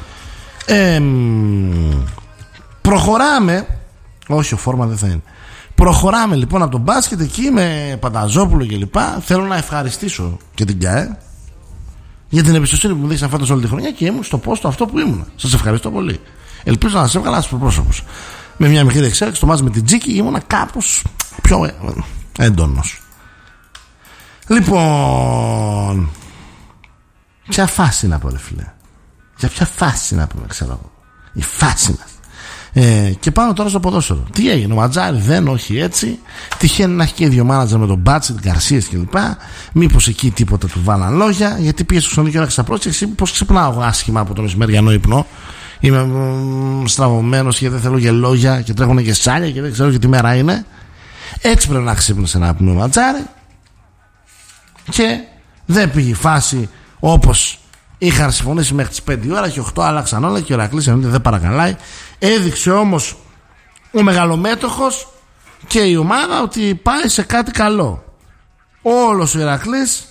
Speaker 1: Προχωράμε. Όχι, ο Φόρμα δεν θα είναι. Προχωράμε λοιπόν από τον μπάσκετ εκεί με Πανταζόπουλο και λοιπά. Θέλω να ευχαριστήσω και την ΚΑΕ για την εμπιστοσύνη που μου δείξαν φέτος όλη τη χρονιά και ήμουν στο πόστο αυτό που ήμουν. Σας ευχαριστώ πολύ. Ελπίζω να σας έβγαλα στους προπρόσωπους. Με μια μικρή εξέλιξη, το μάτς με την Τζίκη ήμουνα κάπως πιο έντονος. Λοιπόν, ποια φάση να πω, ρε φίλε? Για ποια φάση να πούμε, ξέρω εγώ? Η φάση μας. Και πάνω τώρα στο ποδόσφαιρο. Τι έγινε? Ο Ματζάρη δεν, όχι έτσι. Τυχαίνει να έχει και δύο μάνατζερ με τον Μπάτσι, την Γκαρσίες κλπ. Μήπως εκεί τίποτα του βάλαν λόγια? Γιατί πήγε στο Σονίκιο να ξαπρώσει. Πως ξυπνάω άσχημα από τον μεσημεριανό ύπνο. Είμαι στραβωμένος και δεν θέλω και λόγια και τρέχουν και σάλια και δεν ξέρω και τι μέρα είναι. Έτσι πρέπει να ξύπνησε να πούμε ο Ματζάρη. Και δεν πήγε η φάση όπως είχαν συμφωνήσει μέχρι τις 5 ώρα και 8 άλλαξαν όλα και ο Ηρακλής δεν παρακαλάει. Έδειξε όμως ο μεγαλομέτωχος και η ομάδα ότι πάει σε κάτι καλό. Όλος ο Ηρακλής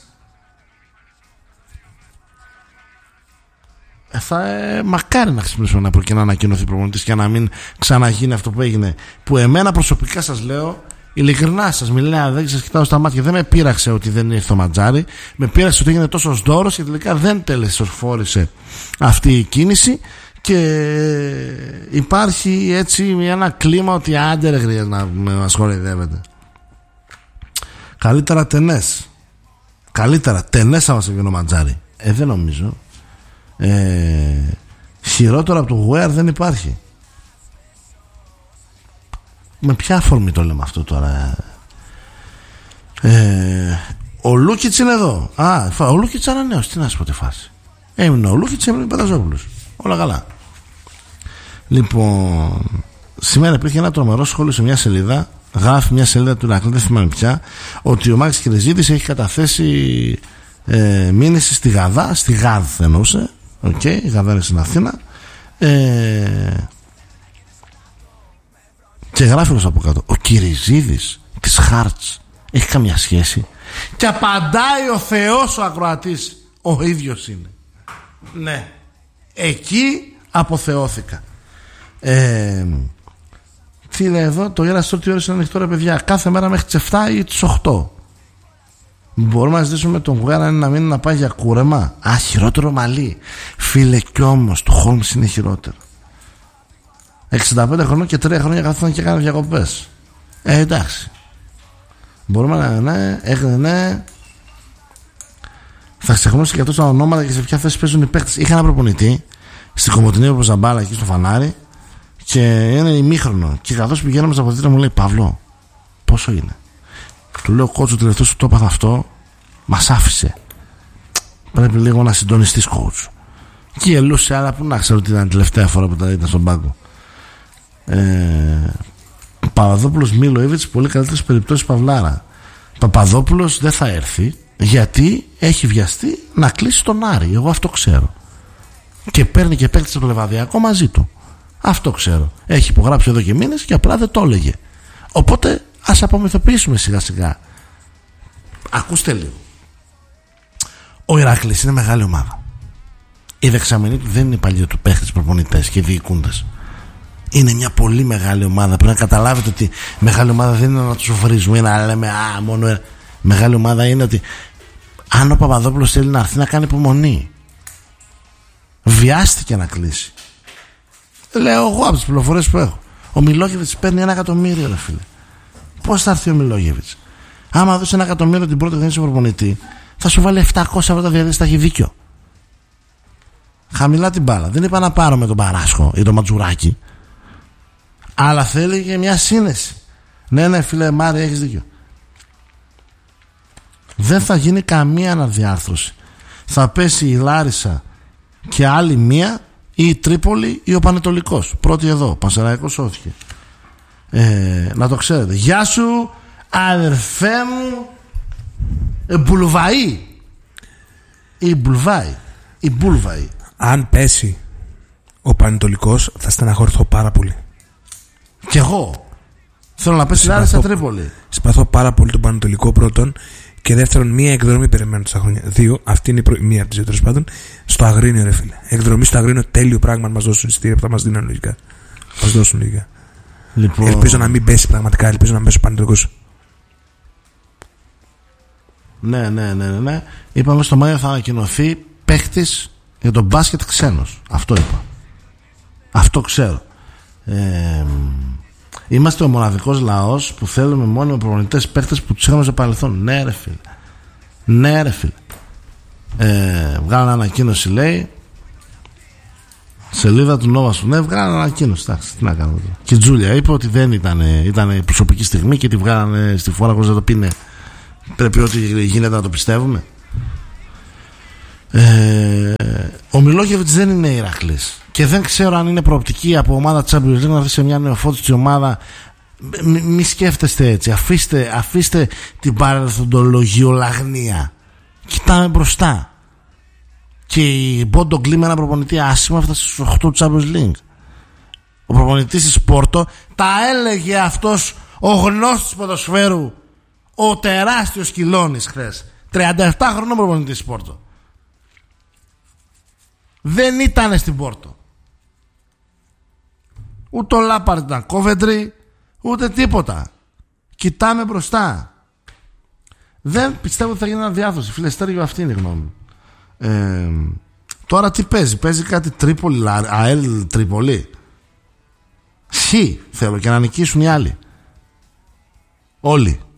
Speaker 1: μακάρι να ξυπνήσουμε να και να ανακοινωθεί προπονητής και να μην ξαναγίνει αυτό που έγινε, που εμένα προσωπικά σας λέω, ειλικρινά σας μιλάω, δεν σας κοιτάω στα μάτια, δεν με πείραξε ότι δεν ήρθε ο Ματζάρη, με πείραξε ότι έγινε τόσο δώρος και τελικά δεν τελεσοφόρησε αυτή η κίνηση. Και υπάρχει έτσι ένα κλίμα ότι άντε ρε γρήγορα να μας χορηγεύετε. Καλύτερα τενές. Καλύτερα τενές θα μας έβγαινε ο Ματζάρη. Δεν νομίζω. Χειρότερο από το Γουέρ δεν υπάρχει. Με ποια αφορμή το λέμε αυτό τώρα? Ο Λούκιτς είναι εδώ. Ο Λούκιτς ανανέωσε. Τι να σου πω τη φάση? Έμεινε ο Λούκιτς, έμεινε ο Πεταζόπουλος. Όλα καλά. Λοιπόν, σήμερα υπήρχε ένα τρομερό σχόλιο σε μια σελίδα. Γράφει μια σελίδα του Ηρακλή, δεν θυμάμαι πια, ότι ο Μάκης Κυρεζίδης έχει καταθέσει μήνυση στη Γαδά. Στη Γαδ εννοούσε. Η Γαδά είναι στην Αθήνα. Και γράφει όλος από κάτω: ο Κυρεζίδης της Χάρτς έχει καμιά σχέση? Και απαντάει ο Θεός ο ακροατής, ο ίδιος είναι. Ναι, εκεί αποθεώθηκα. Τι λέει εδώ? Το Γέρα τι ώρες είναι ανοιχτό, ρε παιδιά? Κάθε μέρα μέχρι τις 7 ή τις 8. Μπορούμε να ζητήσουμε τον Γουέρα να μείνει να πάει για κούρεμα? Χειρότερο μαλλί. Φίλε, κι όμως το Χόλμς είναι χειρότερο. 65 χρονών και 3 χρόνια καθόταν και έκανε διακοπές. Εντάξει. Μπορούμε να ναι. Θα ξεχνώσει και αυτό τα ονόματα και σε ποια θέση παίζουν οι παίκτες. Είχα ένα προπονητή στην Κομωτινή από Ζαμπάλα εκεί στο φανάρι και είναι ημίχρονο. Και καθώς πηγαίναμε στα αποδητήρια μου λέει: Παύλο, πόσο είναι? Του λέω: κότσο, τελευταίο σου το έπαθα αυτό, μας άφησε. Πρέπει λίγο να συντονιστείς, κότσο. Και ελούσε, αλλά που να ξέρω ότι ήταν η τελευταία φορά που ήταν στον πάγκο. Παπαδόπουλος Μίλοεβιτς, πολύ καλύτερες περιπτώσεις Παυλάρα. Παπαδόπουλος δεν θα έρθει γιατί έχει βιαστεί να κλείσει τον Άρη. Εγώ αυτό ξέρω. Και παίρνει και παίκτης από το Λεβαδιακό μαζί του. Αυτό ξέρω. Έχει υπογράψει εδώ και μήνες και απλά δεν το έλεγε. Οπότε ας απομυθοποιήσουμε σιγά σιγά. Ακούστε λίγο. Ο Ηράκλης είναι μεγάλη ομάδα. Οι δεξαμενοί του δεν είναι οι παλιοί του παίχτες, προπονητές και διοικούντες. Είναι μια πολύ μεγάλη ομάδα. Πρέπει να καταλάβετε ότι μεγάλη ομάδα δεν είναι να τους βρίζουμε ή να λέμε μόνο. Μεγάλη ομάδα είναι ότι αν ο Παπαδόπουλος θέλει να έρθει να κάνει υπομονή, βιάστηκε να κλείσει. Λέω εγώ από τις πληροφορίες που έχω. Ο Μιλόγεβιτς παίρνει 1 εκατομμύριο, ρε φίλε. Πώς θα έρθει ο Μιλόγεβιτς? Άμα δώσει 1 εκατομμύριο την πρώτη χρονιά προπονητή, θα σου βάλει 700 ευρώ τα διαδίκτυα. Θα έχει δίκιο. Χαμηλά την μπάλα. Δεν είπα να πάρω με τον Παράσχο ή τον Ματζουράκι, αλλά θέλει και μια σύνεση. Ναι, φίλε Μάρη, έχεις δίκιο. Δεν θα γίνει καμία αναδιάρθρωση. Θα πέσει η Λάρισα και άλλη μία, ή η Τρίπολη ή ο Πανετολικός. Πρώτη εδώ, Πανσεραϊκός σώθηκε. Να το ξέρετε. Γεια σου αδερφέ μου Μπουλβαή. Η Μπουλβαή.
Speaker 2: Αν πέσει ο Πανετολικός θα στεναχωρηθώ πάρα πολύ.
Speaker 1: Κι εγώ θέλω να πέσει η Λάρισα Τρίπολη.
Speaker 2: Συμπαθώ πάρα πολύ τον Πανετολικό πρώτον. Και δεύτερον, μία εκδρομή περιμένω τόσα χρόνια. 2, αυτή είναι μία από τις δύο τέλος πάντων. Στο Αγρίνιο, ρε φίλε. Εκδρομή στο Αγρίνιο, τέλειο πράγμα. Αν μας δώσουν εισιτήρια που θα μας δίνουν λογικά. Μας δώσουν λογικά. Λοιπόν... Ελπίζω να μην πέσει πραγματικά. Ελπίζω να μην πέσει ο Πανετολικός.
Speaker 1: Ναι. Είπαμε στο Μάιο θα ανακοινωθεί παίχτης για τον μπάσκετ ξένος. Αυτό είπα. Αυτό ξέρω. Είμαστε ο μοναδικός λαός που θέλουμε μόνοι με προπονητές παίκτες που τους είχαμε στο παρελθόν. Ναι, ρε φίλε. Ναι, ρε φίλε. Βγάλανε ανακοίνωση, λέει. Σελίδα του Νόβα σου. Ναι, βγάλανε ανακοίνωση. Εντάξει, τι να κάνουμε τώρα. Και η Τζούλια είπε ότι δεν ήταν προσωπική στιγμή και τη βγάλανε στη φόρα χωρίς να το πει. Πρέπει ό,τι γίνεται να το πιστεύουμε. Ο Μιλόγεβιτς δεν είναι Ηρακλής και δεν ξέρω αν είναι προοπτική από ομάδα Champions League να βρει σε μια νεοφώτιστη ομάδα. Μη σκέφτεστε έτσι. Αφήστε την παρελθοντολογιολαγνία. Κοιτάμε μπροστά. Και η Μπόντο Γκλή με ένα προπονητή άσχημα έφτασε στους 8 του Champions League. Ο προπονητής της Πόρτο τα έλεγε αυτός ο γνώστης ποδοσφαίρου, ο τεράστιος Κιλώνης χθες. 37 χρονών προπονητής της Πόρτο. Δεν ήταν στην Πόρτο. Ούτε ο Λάπαρντ ήταν Κόβεντρι, ούτε τίποτα. Κοιτάμε μπροστά. Δεν πιστεύω ότι θα γίνει αναδιάρθρωση. Φίλε Στέργιο, αυτή είναι η γνώμη μου. Τώρα τι παίζει? Παίζει κάτι Τρίπολη, ΑΕΛ Τρίπολη. Θέλω και να νικήσουν οι άλλοι. Όλοι.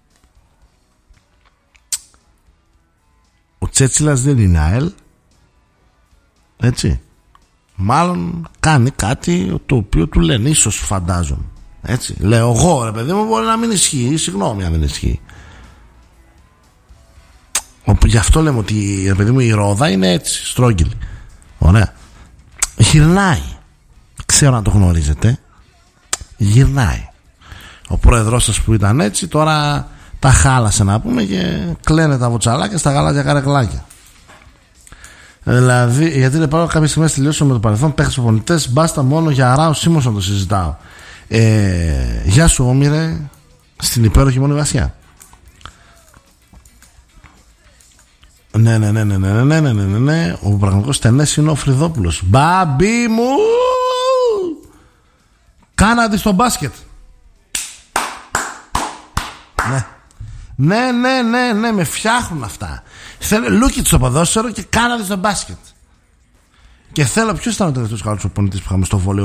Speaker 1: Ο Τσέτσιλας δεν είναι ΑΕΛ. Έτσι. Μάλλον κάνει κάτι το οποίο του λένε, ίσως φαντάζομαι. Έτσι. Λέω εγώ, ρε παιδί μου, μπορεί να μην ισχύει. Συγγνώμη αν δεν ισχύει. Γι' αυτό λέμε ότι, ρε παιδί μου, η Ρόδα είναι έτσι, στρόγγυλη. Ωραία. Γυρνάει. Ξέρω να το γνωρίζετε. Γυρνάει. Ο πρόεδρος σας που ήταν έτσι, τώρα τα χάλασε να πούμε και κλαίνε τα βοτσαλάκια στα γαλάζια καρεκλάκια. Δηλαδή, γιατί δεν πάω κάποιες στιγμές τελειώσω με το παρελθόν, παίχτες προπονητές, μπάστα μόνο για Ράο Σίμος να το συζητάω. Γεια σου Όμηρε, στην υπέροχη Μονιβασιά. Ναι. Ο πραγματικός στενές είναι ο Φρυδόπουλος. Μπαμπί μου! Κάνατε στο μπάσκετ. Ναι, με φτιάχνουν αυτά. Θέλω Λούκιτ στο ποδόσφαιρο και Κάνατε στο μπάσκετ. Και θέλω, ποιος ήταν ο τελευταίος καλός προπονητής που είχαμε στο βόλεϊ?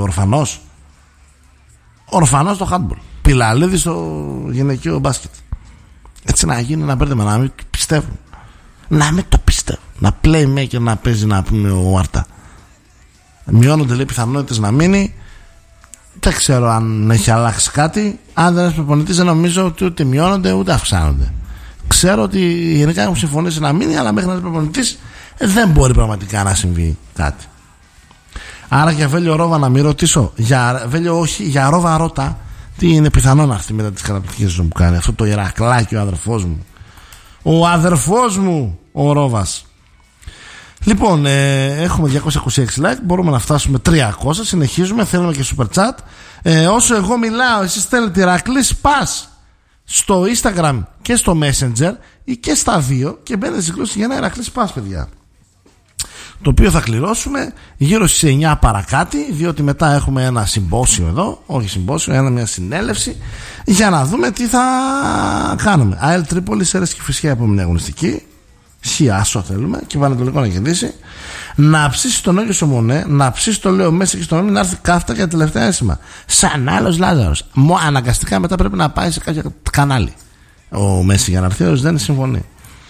Speaker 1: Ορφανός στο handball. Πιλαλίδη στο γυναικείο μπάσκετ. Έτσι να γίνει ένα μπέρδεμα, να μην πιστεύουν. Να μην το πιστεύω. Να playmaker να παίζει, να πούμε, ο Άρτα. Μειώνονται, λέει, πιθανότητες να μείνει. Δεν ξέρω αν έχει αλλάξει κάτι. Αν δεν είναι προπονητής, δεν νομίζω ότι ούτε μειώνονται ούτε αυξάνονται. Ξέρω ότι γενικά έχουν συμφωνήσει να μείνει, αλλά μέχρι να είναι προπονητής δεν μπορεί πραγματικά να συμβεί κάτι. Άρα για Βέλιο Ρόβα να μην ρωτήσω. Για Βέλιο όχι, για Ρόβα ρώτα. Τι είναι πιθανό να έρθει μετά τις καταπληκτικές που κάνει αυτό το Ηρακλάκι, ο αδερφός μου. Ο αδερφός μου, ο Ρόβας. Λοιπόν, έχουμε 226 like. Μπορούμε να φτάσουμε 300. Συνεχίζουμε, θέλουμε και super chat. Όσο εγώ μιλάω, εσείς στέλνετε Ηρακλή Σπάς στο Instagram και στο Messenger ή και στα δύο και μπαίνετε στη κλώση για ένα Ηρακλή Σπάς, παιδιά. Το οποίο θα κληρώσουμε γύρω στις 9 παρακάτι, διότι μετά έχουμε ένα συμπόσιο εδώ. Όχι συμπόσιο, μια συνέλευση για να δούμε τι θα κάνουμε. ΑΕΛ Τρίπολη, Σέρες και Φυσιά, επόμενη αγωνιστική. Σιάσο θέλουμε και Πανετολικό να κερδίσει. Να ψήσει τον Όγιο Σομονέ, να ψήσει το Λέο Μέση και στον Όμι να έρθει κάθετα για τελευταία ένσημα. Σαν άλλος Λάζαρος. Αναγκαστικά μετά πρέπει να πάει σε κάποιο κανάλι ο Μέση για να έρθει, δεν συμφωνεί.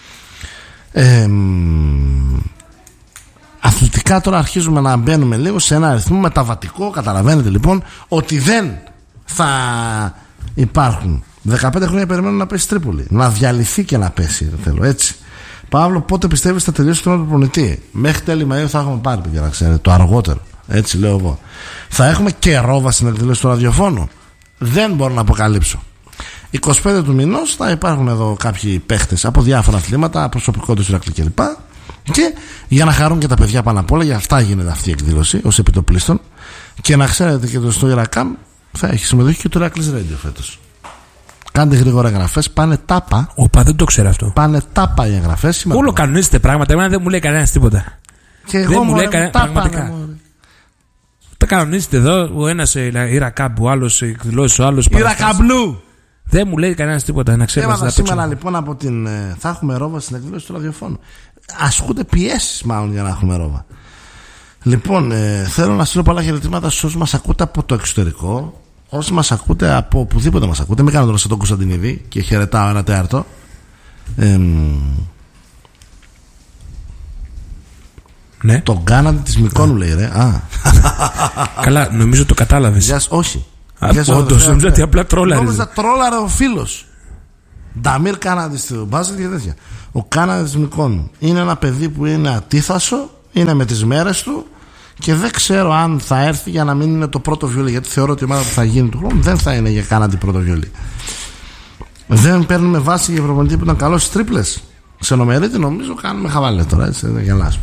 Speaker 1: Αθλητικά τώρα αρχίζουμε να μπαίνουμε λίγο σε ένα αριθμό μεταβατικό. Καταλαβαίνετε λοιπόν ότι δεν θα υπάρχουν. 15 χρόνια περιμένουν να πέσει Τρίπολη. Να διαλυθεί και να πέσει, θέλω έτσι. Παύλο, πότε πιστεύεις θα τελειώσει τον προπονητή? Μέχρι τέλη Μαΐου θα έχουμε πάρει, παιδιά, να ξέρετε, το αργότερο. Έτσι λέω εγώ. Θα έχουμε και Ρόβα στην εκδήλωση του ραδιοφώνου. Δεν μπορώ να αποκαλύψω. 25 του μηνός θα υπάρχουν εδώ κάποιοι παίχτες από διάφορα αθλήματα, προσωπικότητες του Ηρακλή κλπ. Και για να χαρούν και τα παιδιά πάνω απ' όλα, για αυτά γίνεται αυτή η εκδήλωση ως επιτοπλίστων. Και να ξέρετε και το στο Ιρακάμ θα έχει συμμετοχή και το Ηρακλής Radio φέτος. Κάντε γρήγορα εγγραφές, πάνε τάπα.
Speaker 2: Οπα, δεν το ξέρω αυτό.
Speaker 1: Πάνε τάπα οι εγγραφές.
Speaker 2: Όλο κανονίζετε πράγματα, εμένα δεν μου λέει κανένας τίποτα.
Speaker 1: Και εγώ μου λέει
Speaker 2: πραγματικά. Τα κανονίζετε εδώ, ο ένας Ιρακάμπ, ο άλλος εκδηλώσει, ο άλλος
Speaker 1: Ιρακαμπλού.
Speaker 2: Δεν μου λέει κανένας τίποτα, να ξέρετε.
Speaker 1: Σήμερα λοιπόν από την. Θα έχουμε Ρόβα στην εκδήλωση του ραδιοφώνου. Ασκούνται πιέσεις μάλλον για να έχουμε Ρόβα. Λοιπόν, θέλω να στείλω πολλά χαιρετήματα σε όσους μας ακούτε από το εξωτερικό. Όσοι μας ακούτε από οπουδήποτε μας ακούτε, μην κάνω τώρα σαν τον Κωνσταντινίδη και χαιρετάω ένα τέταρτο.
Speaker 2: Ναι.
Speaker 1: Τον κάνατε της Μυκόνου, λέει, ρε.
Speaker 2: Καλά, νομίζω το κατάλαβες.
Speaker 1: Όχι.
Speaker 2: Όντως, νομίζω ότι απλά τρόλαρε.
Speaker 1: Νόμιζα τρόλαρε ο φίλος. Νταμίρ Κάναντι στο μπάσκετ και τέτοια. Ο Κάναντι της Μυκόνου είναι ένα παιδί που είναι ατίθασο, είναι με τις μέρες του και δεν ξέρω αν θα έρθει για να μην είναι το πρώτο βιολί. Γιατί θεωρώ ότι η ομάδα που θα γίνει του χρόνου δεν θα είναι για Κάναντι πρώτο βιολί. Δεν παίρνουμε βάση για προπονητή που ήταν καλός στις τρίπλες. Ξενομερίτη, νομίζω κάνουμε χαβάλε τώρα, έτσι, δεν γελάσουμε.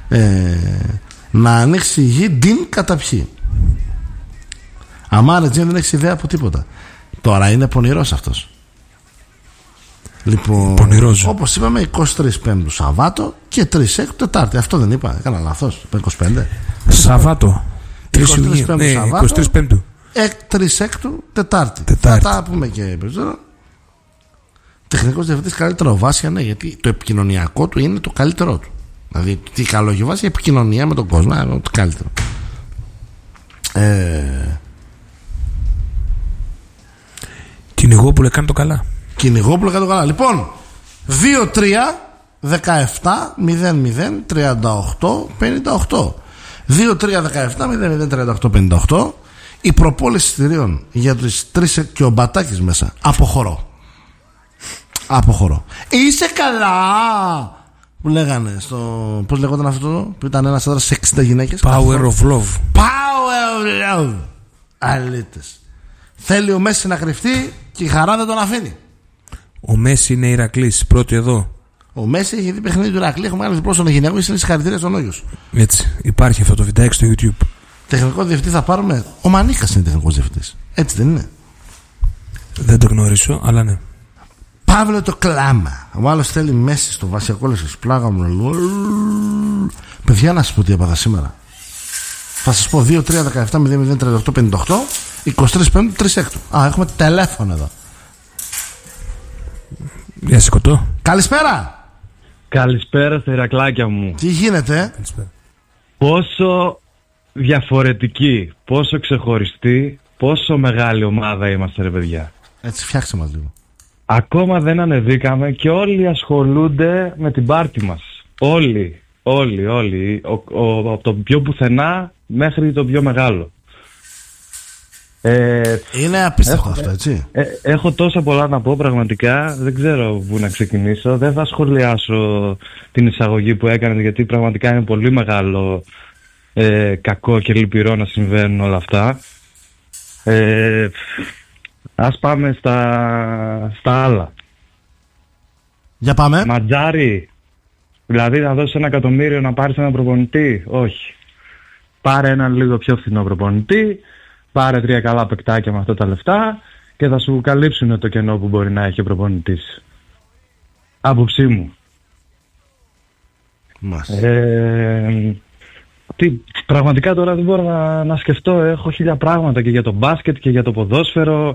Speaker 1: Να ανοίξει η γη, ντυν καταπιεί. Αμάρε Τζιν δεν έχει ιδέα από τίποτα. Τώρα είναι πονηρός αυτός. Λοιπόν, όπως είπαμε, 23 Πέμπτου Σαββάτο και 3 Έκτου Τετάρτη. Αυτό δεν είπα, έκανα λάθος. 25
Speaker 2: Σαββάτο.
Speaker 1: 23 Πέμπτου Σαββάτο,
Speaker 2: 23 Πέμπτου
Speaker 1: 3 Έκτου Τετάρτη. Θα τα πούμε και περισσότερο. Τεχνικός διευθυντής καλύτερο Βάσια, ναι, γιατί το επικοινωνιακό του είναι το καλύτερό του. Δηλαδή, τι καλό έχει βάσει, η επικοινωνία με τον κόσμο είναι το καλύτερο.
Speaker 2: Κυνηγόπουλο έκανε το καλά.
Speaker 1: Κυνηγόπουλο έκανε το καλά. Λοιπόν, 2-3 17 00 38 58. 2-3 17 00 38 58. Η προπόληση εισιτηρίων για τους 3 και ο Μπατάκης μέσα. Αποχωρώ. Είσαι καλά! Που λέγανε στο. Πώς λεγόταν αυτό που ήταν ένας άντρας σε 60 γυναίκες.
Speaker 2: Power of love.
Speaker 1: Power of love. Αλήτες. Θέλει ο Μέση να κρυφτεί και η χαρά δεν τον αφήνει.
Speaker 2: Ο Μέση είναι Ηρακλής, πρώτη εδώ.
Speaker 1: Ο Μέση έχει δει παιχνίδι του Ηρακλή. Έχουμε κάνει διπλό στον γυναικό. Είσαι συγχαρητήρια στον Όγιος.
Speaker 2: Έτσι, υπάρχει αυτό το βιντεάκι στο YouTube.
Speaker 1: Τεχνικό διευθυντή θα πάρουμε. Ο Μανίκας είναι τεχνικός διευθυντής. Έτσι δεν είναι?
Speaker 2: Δεν το γνωρίζω, αλλά ναι.
Speaker 1: Παύλο το κλάμα. Ο άλλος θέλει Μέση στο βασιακό λες. Πλάγα μου. Παιδιά, να σας πω τι έπαθα σήμερα. Θα σας πω 2-3-17-00-38-58 23 Πέμπτου 3 Έκτου. Έχουμε τηλέφωνο εδώ.
Speaker 2: Για σηκωτώ.
Speaker 1: Καλησπέρα.
Speaker 5: Καλησπέρα στα Ηρακλάκια μου.
Speaker 1: Τι γίνεται?
Speaker 2: Καλησπέρα.
Speaker 5: Πόσο διαφορετική, πόσο ξεχωριστή, πόσο μεγάλη ομάδα είμαστε, ρε παιδιά.
Speaker 1: Έτσι, φτιάξτε μας λίγο.
Speaker 5: Ακόμα δεν ανεβήκαμε και όλοι ασχολούνται με την πάρτι μας. Όλοι. Από το πιο πουθενά μέχρι το πιο μεγάλο.
Speaker 1: Είναι απίστευτο αυτό, έτσι.
Speaker 5: Έχω τόσα πολλά να πω πραγματικά. Δεν ξέρω πού να ξεκινήσω. Δεν θα σχολιάσω την εισαγωγή που έκανε, γιατί πραγματικά είναι πολύ μεγάλο κακό και λυπηρό να συμβαίνουν όλα αυτά. Ας πάμε στα άλλα.
Speaker 1: Για πάμε.
Speaker 5: Ματζάρι. Δηλαδή να δώσεις 1 εκατομμύριο να πάρεις έναν προπονητή? Όχι. Πάρε έναν λίγο πιο φθηνό προπονητή, πάρε 3 καλά παικτάκια με αυτά τα λεφτά και θα σου καλύψουν το κενό που μπορεί να έχει ο προπονητής. Άποψή μου. Πραγματικά τώρα δεν μπορώ να σκεφτώ. Έχω 1000 πράγματα και για το μπάσκετ και για το ποδόσφαιρο.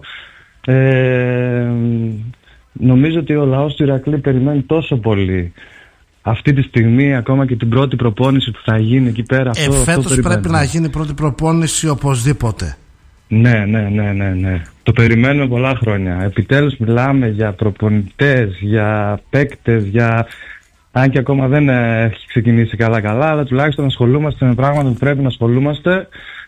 Speaker 5: Νομίζω ότι ο λαός του Ηρακλή περιμένει τόσο πολύ αυτή τη στιγμή, ακόμα και την πρώτη προπόνηση που θα γίνει εκεί πέρα.
Speaker 1: Φέτος πρέπει να γίνει πρώτη προπόνηση οπωσδήποτε.
Speaker 5: Ναι. Το περιμένουμε πολλά χρόνια. Επιτέλους μιλάμε για προπονητές, για παίκτες, αν και ακόμα δεν έχει ξεκινήσει καλά, αλλά τουλάχιστον ασχολούμαστε με πράγματα που πρέπει να ασχολούμαστε.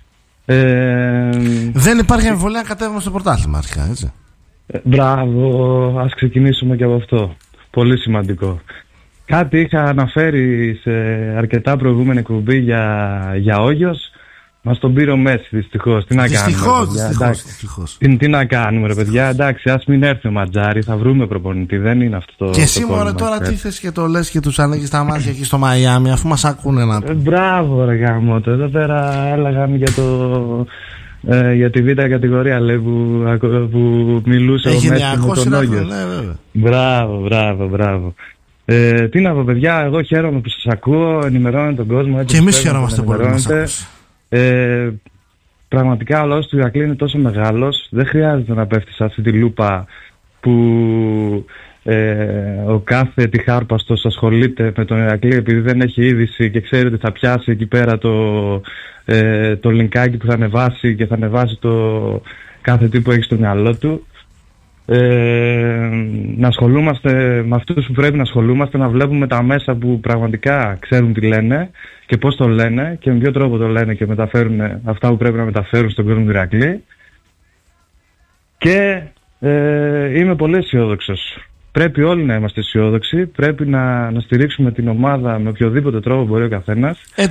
Speaker 1: Δεν υπάρχει εμβολία να κατέβουμε στο πρωτάθλημα αρχικά, έτσι.
Speaker 5: Μπράβο, ας ξεκινήσουμε και από αυτό. Πολύ σημαντικό. Κάτι είχα αναφέρει σε αρκετά προηγούμενη εκπομπή για Όγιος. Μας τον πήρε ο Μέση, δυστυχώς. Τι να κάνουμε?
Speaker 1: Δυστυχώς.
Speaker 5: Τι να κάνουμε, ρε παιδιά? Εντάξει, ας μην έρθει ο Ματζάρι, θα βρούμε προπονητή. Δεν είναι αυτό.
Speaker 1: Και εσύ, μωρέ, τώρα τι θες και το λες και τους ανοίγεις τα μάτια εκεί στο Μαϊάμι, αφού μας ακούνε να.
Speaker 5: Μπράβο, ρε γαμώτο. Εδώ πέρα έλεγαν για τη β' κατηγορία, λέει, που μιλούσε ο Μέση με τον Όγιο. Μπράβο. Τι να πω, παιδιά, εγώ χαίρομαι που σας ακούω, ενημερώνω τον κόσμο.
Speaker 1: Και εμείς χαιρόμαστε πολύ να σας ακούς.
Speaker 5: Πραγματικά ο λαός του Ηρακλή είναι τόσο μεγάλος, δεν χρειάζεται να πέφτει σε αυτή τη λούπα που ο κάθε τυχάρπαστος ασχολείται με τον Ηρακλή επειδή δεν έχει είδηση και ξέρει ότι θα πιάσει εκεί πέρα το λινκάκι που θα ανεβάσει και θα ανεβάσει το κάθε τι που έχει στο μυαλό του. να ασχολούμαστε με αυτούς που πρέπει να ασχολούμαστε, να βλέπουμε τα μέσα που πραγματικά ξέρουν τι λένε και πώς το λένε και με ποιο τρόπο το λένε και μεταφέρουν αυτά που πρέπει να μεταφέρουν στον κόσμο του Ηρακλή. Και είμαι πολύ αισιόδοξος. Πρέπει όλοι να είμαστε αισιόδοξοι, πρέπει να στηρίξουμε την ομάδα με οποιοδήποτε τρόπο μπορεί ο καθένας.